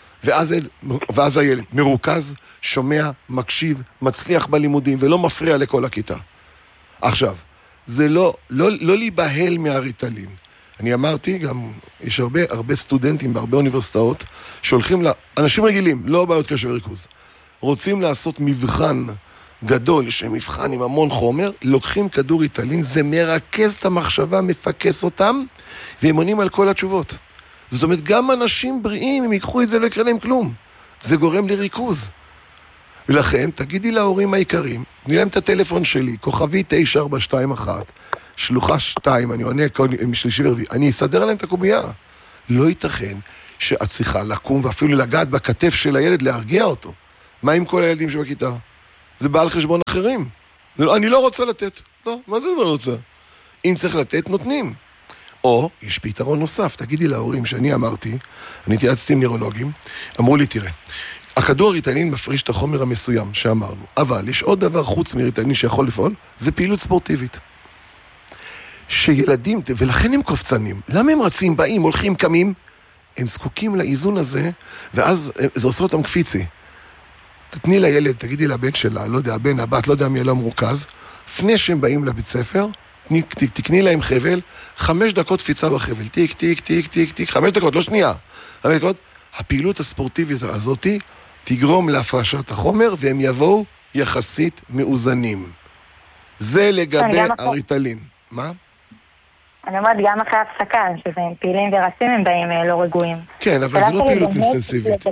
ואז הילד מרוכז, שומע, מקשיב, מצליח בלימודים, ולא מפריע לכל הכיתה. עכשיו, זה לא להיבהל מהריטלין. אני אמרתי, גם יש הרבה סטודנטים בהרבה אוניברסיטאות, שהולכים אנשים רגילים, לא בעיות קשב וריכוז, רוצים לעשות מבחן גדול, יש מבחן עם המון חומר, לוקחים כדור ריטלין, זה מרכז את המחשבה, מפקס אותם, והם עונים על כל התשובות. זאת אומרת, גם אנשים בריאים, אם ייקחו את זה, לא יקרה להם כלום. זה גורם לריכוז. ולכן, תגידי להורים העיקרים, תני להם את הטלפון שלי, כוכבי 9421, שלוחה 2, אני עונה משלישי ורביעי, אני אסדר להם את הקובייה. לא ייתכן שאת צריכה לקום ואפילו לגעת בכתף של הילד, להרגיע אותו. מה עם כל הילדים שבכיתה? זה בא על חשבון אחרים. אני לא רוצה לתת. לא, מה זה לא רוצה? אם צריך לתת, נותנים. או, יש פתרון נוסף, תגידי להורים שאני אמרתי, אני התייעצתי עם נוירולוגים, אמרו לי, תראה, הכדור הריטלין מפריש את החומר המסוים שאמרנו, אבל יש עוד דבר חוץ מריטלין שיכול לפעול, זה פעילות ספורטיבית. שילדים, ולכן הם קופצנים, למה הם רצים, באים, הולכים, קמים? הם זקוקים לאיזון הזה, ואז זה עושה אותם קפיצי. תתני לילד, תגידי לבן שלה, לא יודע, הבן, הבת, לא יודע מי לא מרוכז, לפני שהם באים לבית ספר, תקני להם חבל, 5 דקות קפיצה בחבל, טיק, טיק, טיק, טיק, טיק, 5 דקות, לא שנייה, 5 דקות, הפעילות הספורטיבית הזאת תגרום להפרשת החומר, והם יבואו יחסית מאוזנים. זה לגבי הריטלין. מה? אני אומרת, גם אחרי הפסקה, שזה הם פעילים ורצים, הם באים לא רגועים. כן, אבל זה לא פעילות אינסטנסיבית.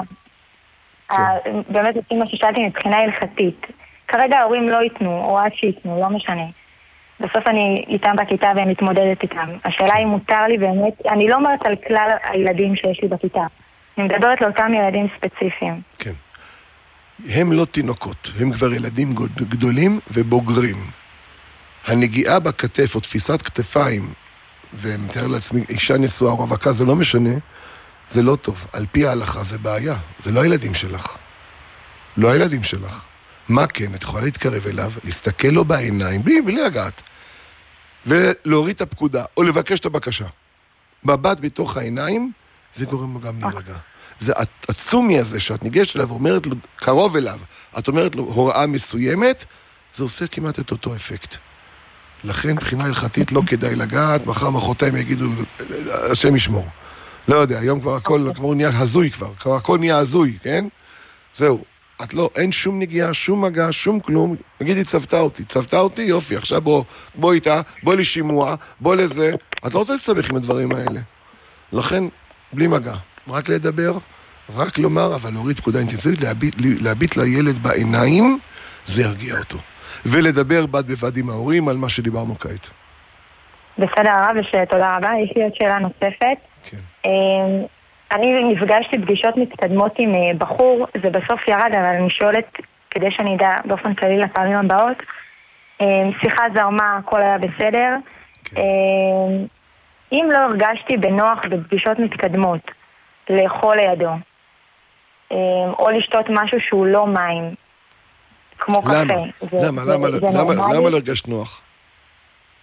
באמת, לפי מה ששאלתי מבחינה הלכתית. כרגע ההורים לא ייתנו, או עד שיתנו, לא משנה. בסוף אני איתם בכיתה והם מתמודדת איתם. השאלה אם מותר לי באמת, אני לא אומרת על כלל הילדים שיש לי בכיתה. אני מדברת לאותם ילדים ספציפיים. כן. הם לא תינוקות, הם כבר ילדים גדולים ובוגרים. הנגיעה בכתף או תפיסת כתפיים, ומתאר לעצמי, אישה נשואה או רווקה, זה לא משנה, זה לא טוב. על פי ההלכה זה בעיה. זה לא הילדים שלך. לא הילדים שלך. מה כן? את יכולה להתקרב אליו, להסתכל לו בעיניים, בלי לגעת, ולהוריד את הפקודה, או לבקש את הבקשה. מבט בתוך העיניים, זה גורם לו גם להירגע. זה עצומי הזה שאת ניגשת אליו, אומרת לו, קרוב אליו, את אומרת לו הוראה מסוימת, זה עושה כמעט את אותו אפקט. לכן, מבחינה הלכתית לא כדאי לגעת, מחר מחרתיים יגידו, השם ישמור. לא יודע, היום כבר הכל נהיה הזוי כבר, הכל נהיה הזוי, כן? זהו. את לא, אין שום נגיעה, שום מגע, שום כלום. תגידי, צבתה אותי, יופי, עכשיו בוא איתה, בוא לשימוע, בוא לזה. את לא רוצה להסתבך עם הדברים האלה. לכן, בלי מגע. רק לדבר, רק לומר, אבל להוריד פקודה אינטנסיבית, להביט לילד בעיניים, זה ירגיע אותו. ולדבר בד בבד עם ההורים על מה שדיברנו כעת. בסדר רב, ותודה רבה. יש לי עוד שאלה נוספת. כן. אני נפגשתי פגישות מתקדמות עם בחור, זה בסוף ירד, אבל אני שואלת, כדי שאני אדע באופן כללי לפעמים הבאות, שיחה זרמה, הכל היה בסדר. כן. אם לא הרגשתי בנוח בפגישות מתקדמות, לאכול לידו, או לשתות משהו שהוא לא מים, כמו קפה. למה לא הרגשת נוח?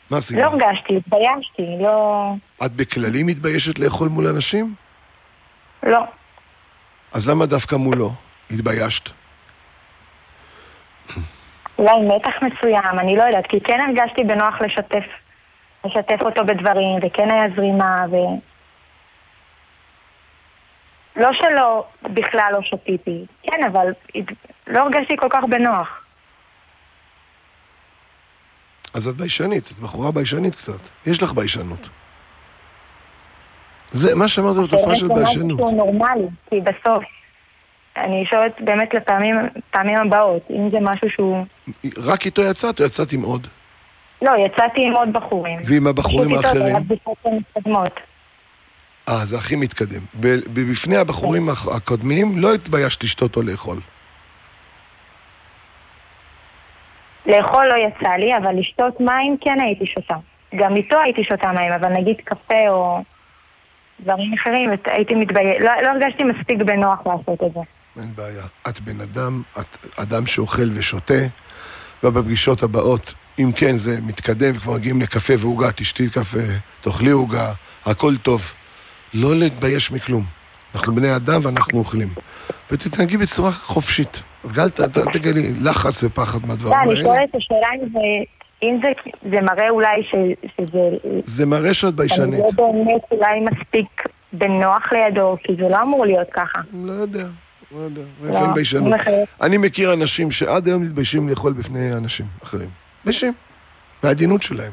מה הסיבה? לא הרגשתי, התביישתי, לא... את בכללי מתביישת לאכול מול אנשים? לא. אז למה דווקא מולו? התביישת? אולי מתח מסוים, אני לא יודעת, כי כן הרגשתי בנוח לשתף אותו בדברים, וכן היה זרימה, לא שלא, בכלל לא שתיתי. כן, אבל לא הרגשתי כל כך בנוח. אז את ביישנית, את בחורה ביישנית קצת. יש לך ביישנות. זה מה שאמרת בתופעה של ביישנות. זה משהו נורמלי, כי בסוף אני שואלת באמת לפעמים הבאות, אם זה משהו שהוא... רק איתו יצאת או יצאת עם עוד? לא, יצאתי עם עוד בחורים. ועם הבחורים האחרים? זה הכי מתקדם. בפני הבחורים הקודמים לא התביישת לשתות או לאכול. לאכול לא יצא לי, אבל לשתות מים כן הייתי שותה. גם איתו הייתי שותה מים, אבל נגיד קפה או דברים אחרים, הייתי מתבייש. לא הרגשתי מספיק בנוח לעשות את זה. אין בעיה. את בן אדם, את אדם שאוכל ושותה, ובפגישות הבאות, אם כן זה מתקדם, וכבר מגיעים לקפה והוגה, תשתי קפה, תאכלי הוגה, הכל טוב. לא להתבייש מכלום. אנחנו בני אדם ואנחנו אוכלים. ותתנהגי בצורה חופשית. אל תגידי לחץ ופחד מהדברים האלה. אני שואלת את השאלה אם זה מראה אולי שזה... זה מראה שאת ביישנית. אני לא באמת אולי מספיק בנוח לידו, כי זה לא אמור להיות ככה. לא יודע. לפעמים ביישנות. אני מכיר אנשים שעד היום מתביישים לאכול בפני אנשים אחרים. ביישים. מהעדינות שלהם.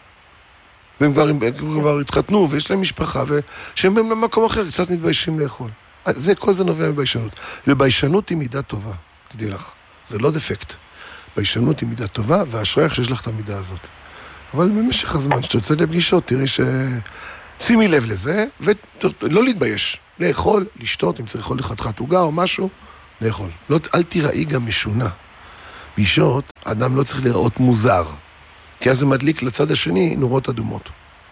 והם כבר התחתנו, ויש להם משפחה, ושהם במקום אחר קצת מתביישים לאכול. כל זה נובע מביישנות. וביישנות היא מידה טובה, תדעי לך. זה לא דפקט. ביישנות היא מידה טובה, והאשרייך שיש לך את המידה הזאת. אבל במשך הזמן שתוצאת לפגישות, תראי שימי לב לזה, ולא להתבייש. לאכול, לשתות, אם צריך לאכול לחתיכת עוגה או משהו, לאכול. אל תיראי גם משונה. פגישות, האדם לא צריך לראות מוזר. כי אז זה מדליק לצד השני נורות אדומות.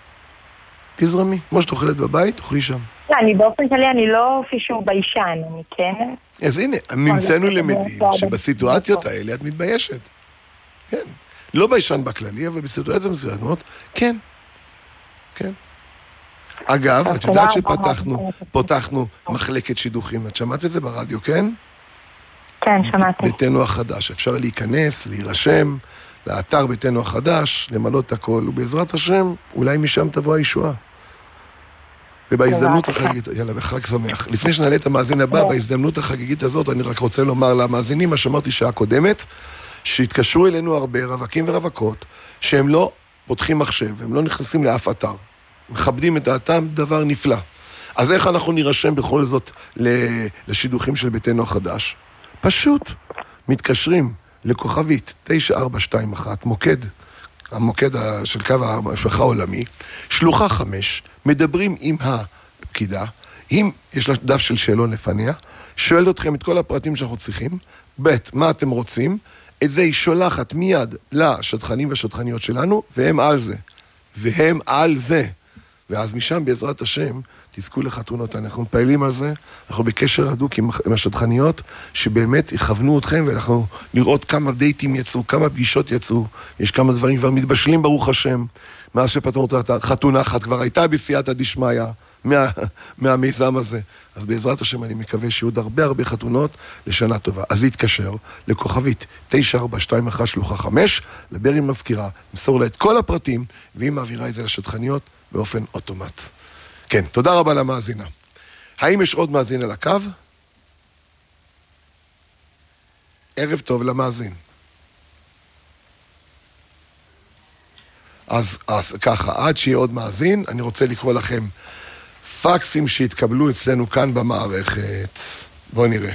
תזרמי. כמו שאת אוכלת בבית, תאכלי שם. לא, אני באופן כללי, אני לא פישור ביישן, אני כן... אז הנה, נמצאנו למדים שבסיטואציות האלה את מתביישת. כן. לא ביישן בכללי, אבל בסיטואציות מסוימות, כן. כן. אגב, את יודעת שפתחנו מחלקת שידוכים. את שמעת את זה ברדיו, כן? כן, שמעתי. ביתנו החדש. אפשר להיכנס, להירשם, לאתר ביתנו החדש, למלא את הכל, ובעזרת השם, אולי משם תבוא הישועה. ובהזדמנות החגיגית, יאללה, בחג שמח. לפני שנעלה את המאזין הבא, בהזדמנות החגיגית הזאת, אני רק רוצה לומר למאזינים, מה שאמרתי שעה קודמת, שהתקשרו אלינו הרבה רווקים ורווקות, שהם לא פותחים מחשב, הם לא נכנסים לאף אתר. מכבדים את האתם, דבר נפלא. אז איך אנחנו נירשם בכל זאת לשידוכים של ביתנו החדש? פשוט מתקשרים לכוכבית 9421, המוקד של קו המשפחה העולמי, שלוחה 5, מדברים עם הפקידה, אם יש לה דף של שאלון לפניה, שואלת אתכם את כל הפרטים שאנחנו צריכים, ב' מה אתם רוצים, את זה היא שולחת מיד לשטחנים והשטחניות שלנו, והם על זה. ואז משם בעזרת השם תזכו לחתונות. אנחנו מפעילים על זה, אנחנו בקשר הדוק עם השטחניות, שבאמת יכוונו אתכם, ואנחנו לראות כמה דייטים יצאו, כמה פגישות יצאו, יש כמה דברים כבר מתבשלים ברוך השם, מאז שפתרנו את חתונה אחת, כבר הייתה בסייעתא דשמיא מהמיזם הזה. אז בעזרת השם אני מקווה שיהיו עוד הרבה חתונות לשנה טובה. אז להתקשר לכוכבית 9421 שלוחה 5, לדבר עם מזכירה, למסור לה את כל הפרטים, והיא מעבירה את זה לשטחניות באופן אוטומט. כן, תודה רבה למאזינה. האם יש עוד מאזין על הקו? ערב טוב למאזין. אז ככה, עד שיהיה עוד מאזין, אני רוצה לקרוא לכם פקסים שהתקבלו אצלנו כאן במערכת. בואו נראה.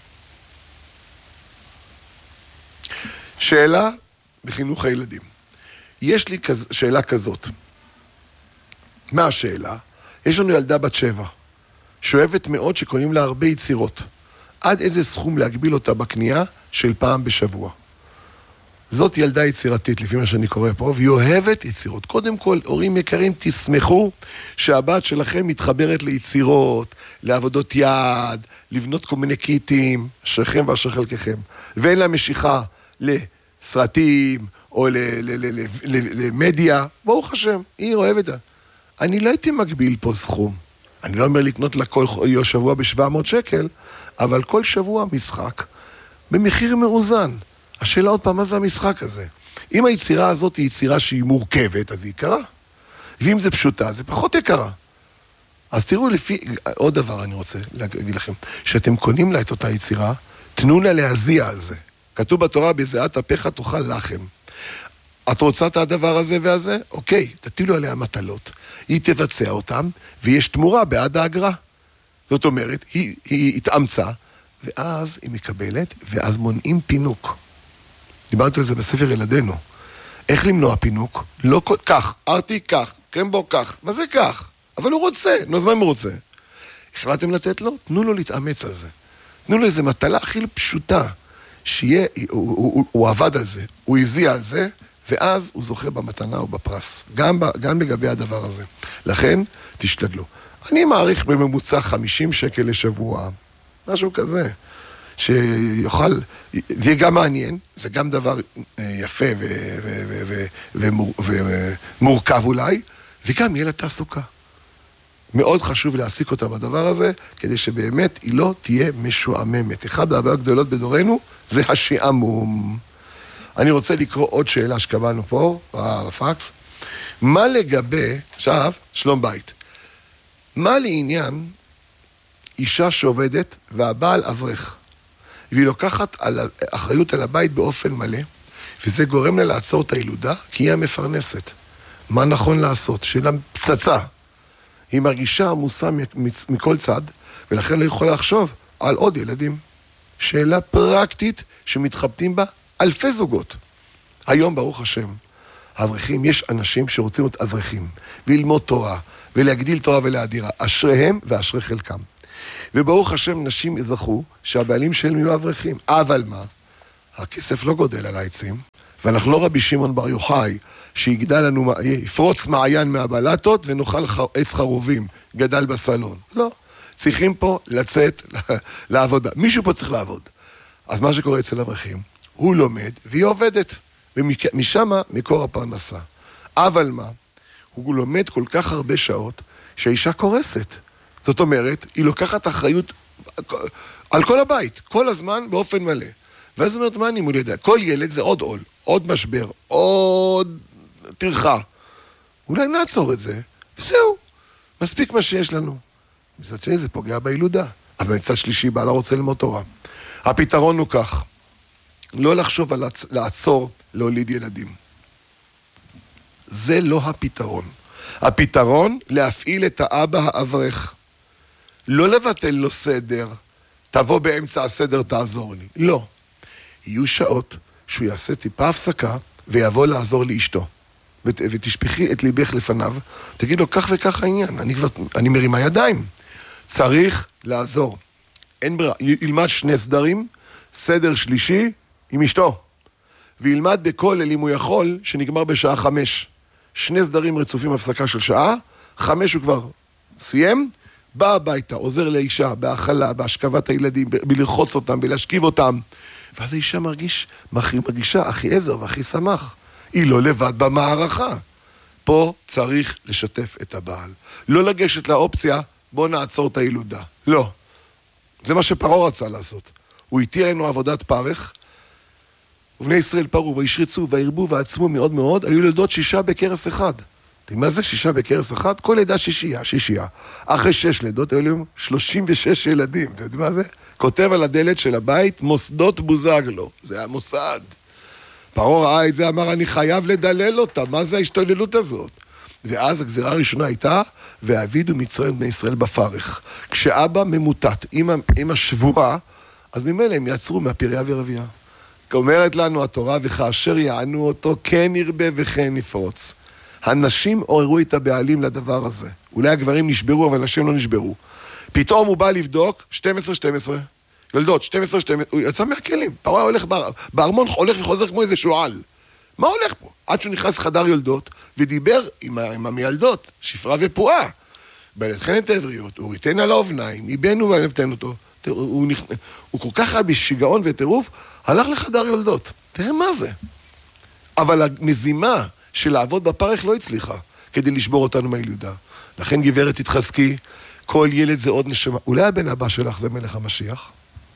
שאלה בחינוך הילדים. יש לי שאלה כזאת. מה השאלה? יש לנו ילדה בת 7, שאוהבת מאוד שקונים לה הרבה יצירות. עד איזה סכום להגביל אותה בקנייה של פעם בשבוע. זאת ילדה יצירתית, לפי מה שאני קורא פה, והיא אוהבת יצירות. קודם כל, הורים יקרים, תשמחו שהבת שלכם מתחברת ליצירות, לעבודות יד, לבנות כל מיני קיטים, אשריכם ואשר חלקכם. ואין לה משיכה לסרטים, או למדיה, ברוך השם, היא אוהבת. אני לא הייתי מגביל פה סכום. אני לא אומר לקנות לה כל שבוע ב-700 שקל, אבל כל שבוע משחק במחיר מאוזן. השאלה עוד פעם, מה זה המשחק הזה? אם היצירה הזאת היא יצירה שהיא מורכבת, אז היא יקרה. ואם זה פשוטה, זה פחות יקרה. אז תראו לפי, עוד דבר אני רוצה להגיד לכם, שאתם קונים לה את אותה יצירה, תנו לה להזיע על זה. כתוב בתורה, בזיעת אפיך תאכל לחם. את רוצה את הדבר הזה והזה? אוקיי, תטילו עליה מטלות. היא תבצע אותם, ויש תמורה בעד האגרה. זאת אומרת, היא התאמצה, ואז היא מקבלת, ואז מונעים פינוק. דיברתי על זה בספר ילדינו. איך למנוע פינוק? לא כך, ארתי כך, קרמבו כך, מה זה כך? אבל הוא רוצה, נו, אז מה אם הוא רוצה? החלטתם לתת לו? תנו לו להתאמץ על זה. תנו לו איזו מטלה הכי פשוטה, שיהיה, הוא עבד על זה, הוא הזיע על זה, ואז הוא זוכה במתנה או בפרס. גם לגבי הדבר הזה. לכן, תשתדלו. אני מעריך בממוצע 50 שקל לשבוע, משהו כזה, שיוכל, זה יהיה גם מעניין, זה גם דבר יפה ומורכב אולי, וגם יהיה לה תעסוקה. מאוד חשוב להעסיק אותה בדבר הזה, כדי שבאמת היא לא תהיה משועממת. אחד הבעיות הגדולות בדורנו זה השעמום. אני רוצה לקרוא עוד שאלה שקבלנו פה, בפקס. מה לגבי, עכשיו, שלום בית. מה לעניין אישה שעובדת והבעל אברך, והיא לוקחת אחריות על הבית באופן מלא, וזה גורם לה לעצור את הילודה, כי היא המפרנסת. מה נכון לעשות? שאלה פצצה. היא מרגישה עמוסה מכל צד, ולכן לא יכולה לחשוב על עוד ילדים. שאלה פרקטית שמתחבטים בה אלפי זוגות. היום, ברוך השם, האברכים, יש אנשים שרוצים להיות אברכים, וללמוד תורה, ולהגדיל תורה ולהדירה. אשריהם ואשרי חלקם. וברוך השם, נשים יזכו שהבעלים שלהם יהיו אברכים. אבל מה? הכסף לא גודל על העצים, ואנחנו לא רבי שמעון בר יוחאי, שיגדל לנו, יפרוץ מעיין מהבלטות ונאכל עץ חרובים, גדל בסלון. לא. צריכים פה לצאת לעבודה. מישהו פה צריך לעבוד. אז מה שקורה אצל אברכים, הוא לומד והיא עובדת, ומשם מקור הפרנסה. אבל מה? הוא לומד כל כך הרבה שעות שהאישה קורסת. זאת אומרת, היא לוקחת אחריות על כל הבית, כל הזמן באופן מלא. ואז זאת אומרת, מה אני מול ידע? כל ילד זה עוד עול, עוד משבר, עוד פרחה. אולי נעצור את זה, וזהו. מספיק מה שיש לנו. מצד שני זה פוגע בילודה. אבל מצד שלישי, בעלה רוצה ללמוד תורה. הפתרון הוא כך, לא לחשוב על לעצור להוליד ילדים. זה לא הפתרון. הפתרון, להפעיל את האבא האברך. לא לבטל לו סדר, תבוא באמצע הסדר, תעזור לי. לא. יהיו שעות שהוא יעשה טיפה הפסקה, ויבוא לעזור לאשתו. ותשפחי את ליבך לפניו, תגיד לו, כך וכך העניין, אני מרימה ידיים. צריך לעזור. אין ברירה. ילמד שני סדרים, סדר שלישי עם אשתו. וילמד בכל אל אם הוא יכול, שנגמר בשעה 5. שני סדרים רצופים הפסקה של שעה, 5 הוא כבר סיים, בא הביתה, עוזר לאישה, בהאכלה, בהשכבת הילדים, בלרחוץ אותם, בלהשכיב אותם. ואז האישה מרגישה הכי עזר והכי שמח. היא לא לבד במערכה. פה צריך לשתף את הבעל. לא לגשת לאופציה, בוא נעצור את הילודה. לא. זה מה שפרעה רצה לעשות. הוא הטיל לנו עבודת פרך, ובני ישראל פרעו והשריצו והרבו ועצמו מאוד מאוד, היו לידות 6 בקרס אחד. מה זה 6 בקרס אחד? כל לידה שישייה. אחרי 6 לידות היו להם 36 ילדים. אתה יודע מה זה? כותב על הדלת של הבית, מוסדות בוזגלו. זה המוסד. פרעה ראה את זה, אמר, אני חייב לדלל אותה. מה זה ההשתוללות הזאת? ואז הגזירה הראשונה הייתה, והעבידו מצרים בני ישראל בפרך. כשאבא ממוטט, אמא שבועה, אז ממילא הם יעצרו מהפריה ורבייה. אומרת לנו התורה, וכאשר יענו אותו, כן ירבה וכן יפרוץ. הנשים עוררו את הבעלים לדבר הזה. אולי הגברים נשברו, אבל הנשים לא נשברו. פתאום הוא בא לבדוק, 12-12. ילדות, 12-12, הוא יצא מהכלים. פרעה הולך בארמון, הולך וחוזר כמו איזה שועל. מה הולך פה? עד שהוא נכנס לחדר יולדות, ודיבר עם המילדות, שפרה ופועה. בלתכן את העבריות, הוא ריתן על האובניים, איבנו ונתן אותו. הוא כל כך היה בשיגעון וטירוף, הלך לחדר יולדות. תראה מה זה. אבל המזימה של לעבוד בפרך לא הצליחה, כדי לשבור אותנו מהילודה. לכן גברת תתחזקי, כל ילד זה עוד נשמה. אולי הבן הבא שלך זה מלך המשיח?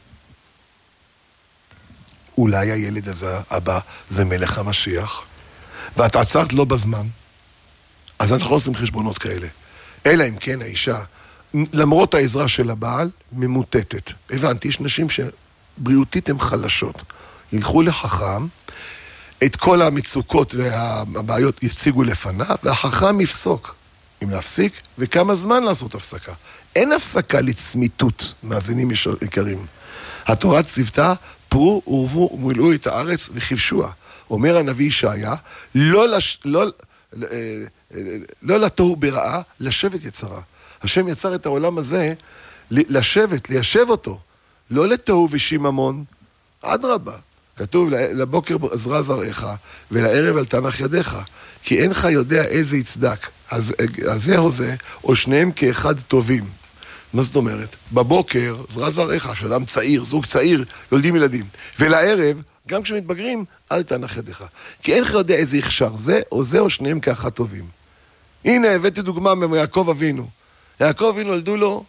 אולי הילד הזה הבא זה מלך המשיח? ואת עצרת לא בזמן, אז אנחנו לא עושים חשבונות כאלה. אלא אם כן האישה, למרות העזרה של הבעל, ממוטטת. הבנתי, יש נשים שבריאותית הן חלשות. ילכו לחכם, את כל המצוקות והבעיות יציגו לפניו, והחכם יפסוק. אם להפסיק, וכמה זמן לעשות הפסקה. אין הפסקה לצמיתות, מאזינים יקרים. התורה צוותה, פרו ורבו ומילאו את הארץ וכבשוה. אומר הנביא ישעיה, לא לתוהו ברעה, לשבת יצרה. השם יצר את העולם הזה לשבת, ליישב אותו. לא לתוהו ושיממון, אדרבה. כתוב, לבוקר עזרה זרעך, ולערב על תנח ידיך. כי אינך יודע איזה יצדק. אז זה או זה, או שניהם כאחד טובים. מה זאת אומרת? בבוקר, עזרה זרעך, שאדם צעיר, זוג צעיר, יולדים ילדים. ולערב, גם כשמתבגרים, אל תנח ידיך. כי אינך יודע איזה יכשר, זה או זה, או שניהם כאחד טובים. הנה, הבאתי דוגמה מיעקב אבינו. יעקב אבינו הולדו לו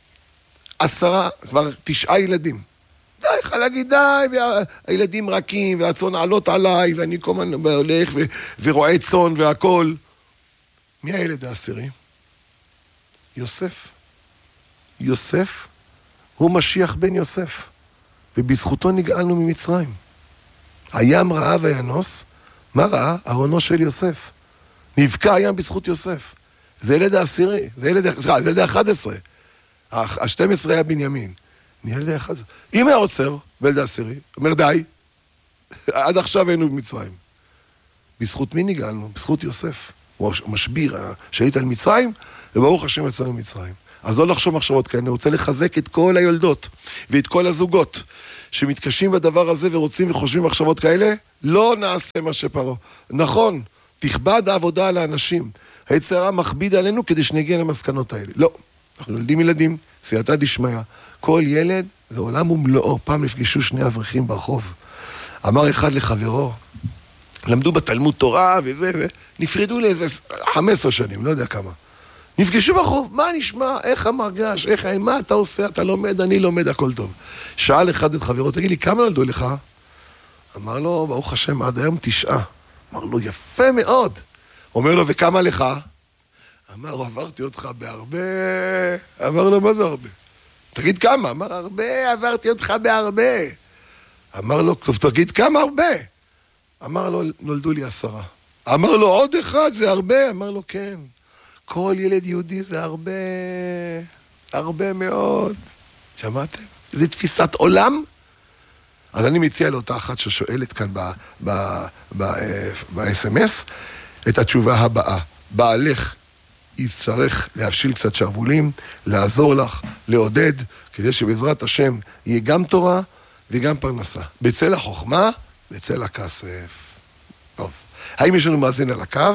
9 ילדים. די, יכול להגיד די, והילדים רכים, והצאן עלות עליי, ואני כל הזמן הולך ורואה צאן והכל. מי הילד העשירי? יוסף. יוסף הוא משיח בן יוסף, ובזכותו נגאלנו ממצרים. הים ראה וינוס, מה ראה? ארונו של יוסף. נבקע הים בזכות יוסף. זה ילד העשירי, זה ילד ה-11. ה-12 היה בנימין. ילד ה-11. אם היה עוצר, בילד העשירי, אומר די, עד עכשיו היינו במצרים. בזכות מי נגאלנו? בזכות יוסף. הוא משביר, שהיית על מצרים, וברוך השם יצאנו ממצרים. אז לא לחשוב מחשבות כאלה, אני רוצה לחזק את כל היולדות, ואת כל הזוגות, שמתקשים בדבר הזה ורוצים וחושבים מחשבות כאלה, לא נעשה מה שפרעה. נכון, תכבד העבודה על האנשים. היצר הרע מכביד עלינו כדי שנגיע למסקנות האלה. לא, אנחנו יולדים ילדים, סייעתא דשמיא. כל ילד זה עולם ומלואו. פעם נפגשו 2 אברכים ברחוב. אמר אחד לחברו, למדו בתלמוד תורה וזה, נפרדו לאיזה 15 שנים, לא יודע כמה. נפגשו ברחוב, מה נשמע? איך המרגש? מה אתה עושה? אתה לומד, אני לומד, הכל טוב. שאל אחד את חברו, תגיד לי, כמה נולדו לך? אמר לו, ברוך השם, עד היום 9. אמר לו, יפה מאוד. אומר לו, וכמה לך? אמר לו, עברתי אותך בהרבה. אמר לו, מה זה הרבה? תגיד כמה? אמר, הרבה, עברתי אותך בהרבה. אמר לו, טוב, תגיד כמה הרבה? אמר לו, נולדו לי 10. אמר לו, עוד אחד, זה הרבה? אמר לו, כן. כל ילד יהודי זה הרבה, הרבה מאוד. שמעתם? זו תפיסת עולם. אז אני מציע לאותה אחת ששואלת כאן ב-SMS את התשובה הבאה. בעלך יצטרך להפשיל קצת שרבולים, לעזור לך, לעודד, כדי שבעזרת השם יהיה גם תורה וגם פרנסה. בצל החוכמה, בצל הכסף. טוב. האם יש לנו מאזין על הקו?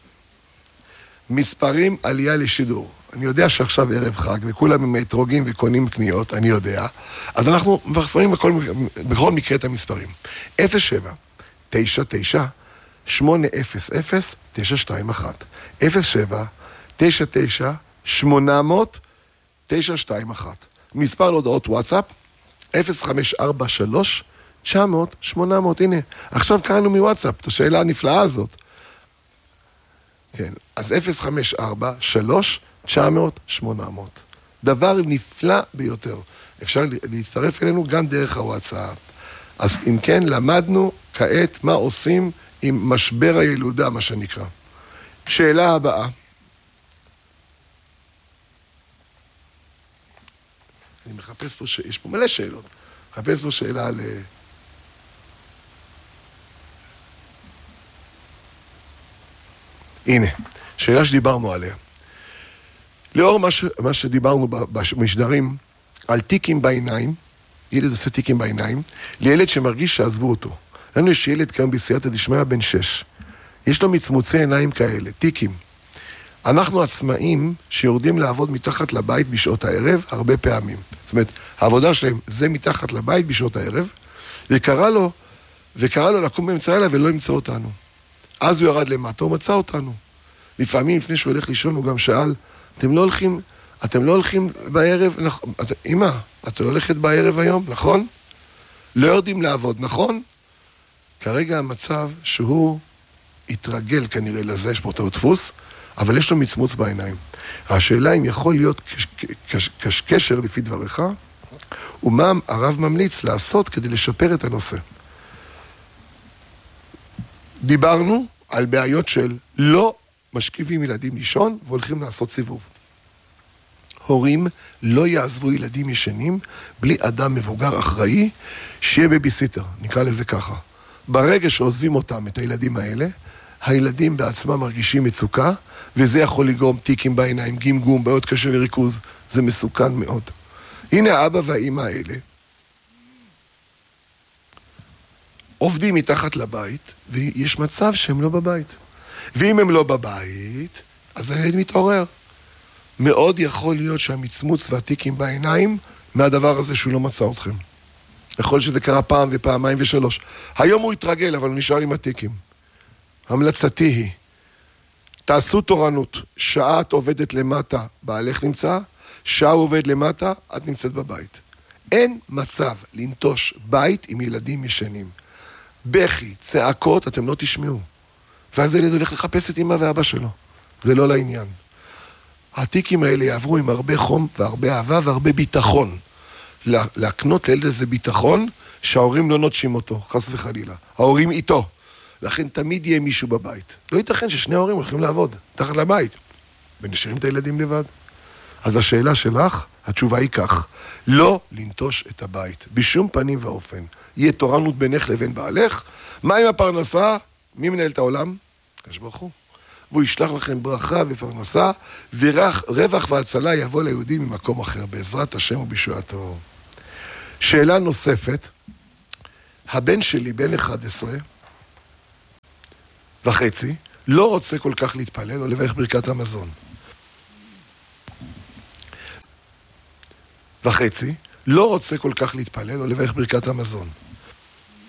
מספרים עלייה לשידור. אני יודע שעכשיו ערב חג, וכולם הם אתרוגים וקונים קניות, אני יודע. אז אנחנו מפרסמים בכל מקרה את המספרים. 07 99 800 921 07 99 800 921 מספר להודעות וואטסאפ 0543 900 800. הנה, עכשיו קראנו מוואטסאפ את השאלה הנפלאה הזאת. כן, אז 0543-900-800. דבר נפלא ביותר. אפשר להצטרף אלינו גם דרך הוואטסאפ. אז אם כן, למדנו כעת מה עושים עם משבר הילודה, מה שנקרא. שאלה הבאה. אני מחפש פה, יש פה מלא שאלות. מחפש פה שאלה על... הנה, שאלה שדיברנו עליה. לאור מה שדיברנו במשדרים, על טיקים בעיניים, ילד עושה טיקים בעיניים, לילד שמרגיש שעזבו אותו. לנו יש ילד כאן בסייעתא דשמיא בן 6. יש לו מצמוצי עיניים כאלה, טיקים. אנחנו עצמאים שיורדים לעבוד מתחת לבית בשעות הערב, הרבה פעמים. זאת אומרת, העבודה שלהם זה מתחת לבית בשעות הערב, וקרא לו לקום באמצע הלילה ולא ימצא אותנו. אז הוא ירד למטה, הוא מצא אותנו. לפעמים לפני שהוא הולך לישון, הוא גם שאל, אתם לא הולכים בערב, אמא, את הולכת בערב היום, נכון? לא יודעים לעבוד, נכון? כרגע המצב שהוא התרגל כנראה לזה, יש פה טעות דפוס, אבל יש לו מצמוץ בעיניים. השאלה אם יכול להיות קשר לפי דבריך, ומה הרב ממליץ לעשות כדי לשפר את הנושא. דיברנו על בעיות של לא משכיבים ילדים לישון והולכים לעשות סיבוב. הורים לא יעזבו ילדים ישנים בלי אדם מבוגר אחראי שיהיה בביסיטר, נקרא לזה ככה. ברגע שעוזבים אותם, את הילדים האלה, הילדים בעצמם מרגישים מצוקה, וזה יכול לגרום טיקים בעיניים, גמגום, בעיות קשה לריכוז. זה מסוכן מאוד. הנה האבא והאמא האלה עובדים מתחת לבית, ויש מצב שהם לא בבית. ואם הם לא בבית, אז הילד מתעורר. מאוד יכול להיות שהמצמוץ והטיקים בעיניים מהדבר הזה שהוא לא מצא אתכם. יכול שזה קרה פעם ופעמיים ושלוש. היום הוא התרגל, אבל הוא נשאר עם הטיקים. המלצתי היא, תעשו תורנות. שעה את עובדת למטה, בעלך נמצא, שעה הוא עובד למטה, את נמצאת בבית. אין מצב לנטוש בית עם ילדים ישנים. בכי, צעקות, אתם לא תשמעו. ואז הילד הולך לחפש את אמא ואבא שלו. זה לא לעניין. הטיקים האלה יעברו עם הרבה חום והרבה אהבה והרבה ביטחון. להקנות לילד איזה ביטחון שההורים לא נוטשים אותו, חס וחלילה. ההורים איתו. לכן תמיד יהיה מישהו בבית. לא ייתכן ששני ההורים הולכים לעבוד, תחת לבית, ונשארים את הילדים לבד. אז השאלה שלך, התשובה היא כך, לא לנטוש את הבית, בשום פנים ואופן. יהיה תורנות בינך לבין בעלך, מה עם הפרנסה? מי מנהל את העולם? הקדוש ברוך הוא. והוא ישלח לכם ברכה ופרנסה, ורווח והצלה יבוא ליהודים ממקום אחר, בעזרת השם ובישועתו. שאלה נוספת, הבן שלי, בן 11 וחצי, לא רוצה כל כך להתפלל או לברך ברכת המזון. לא רוצה כל כך להתפלל או לברך ברכת המזון.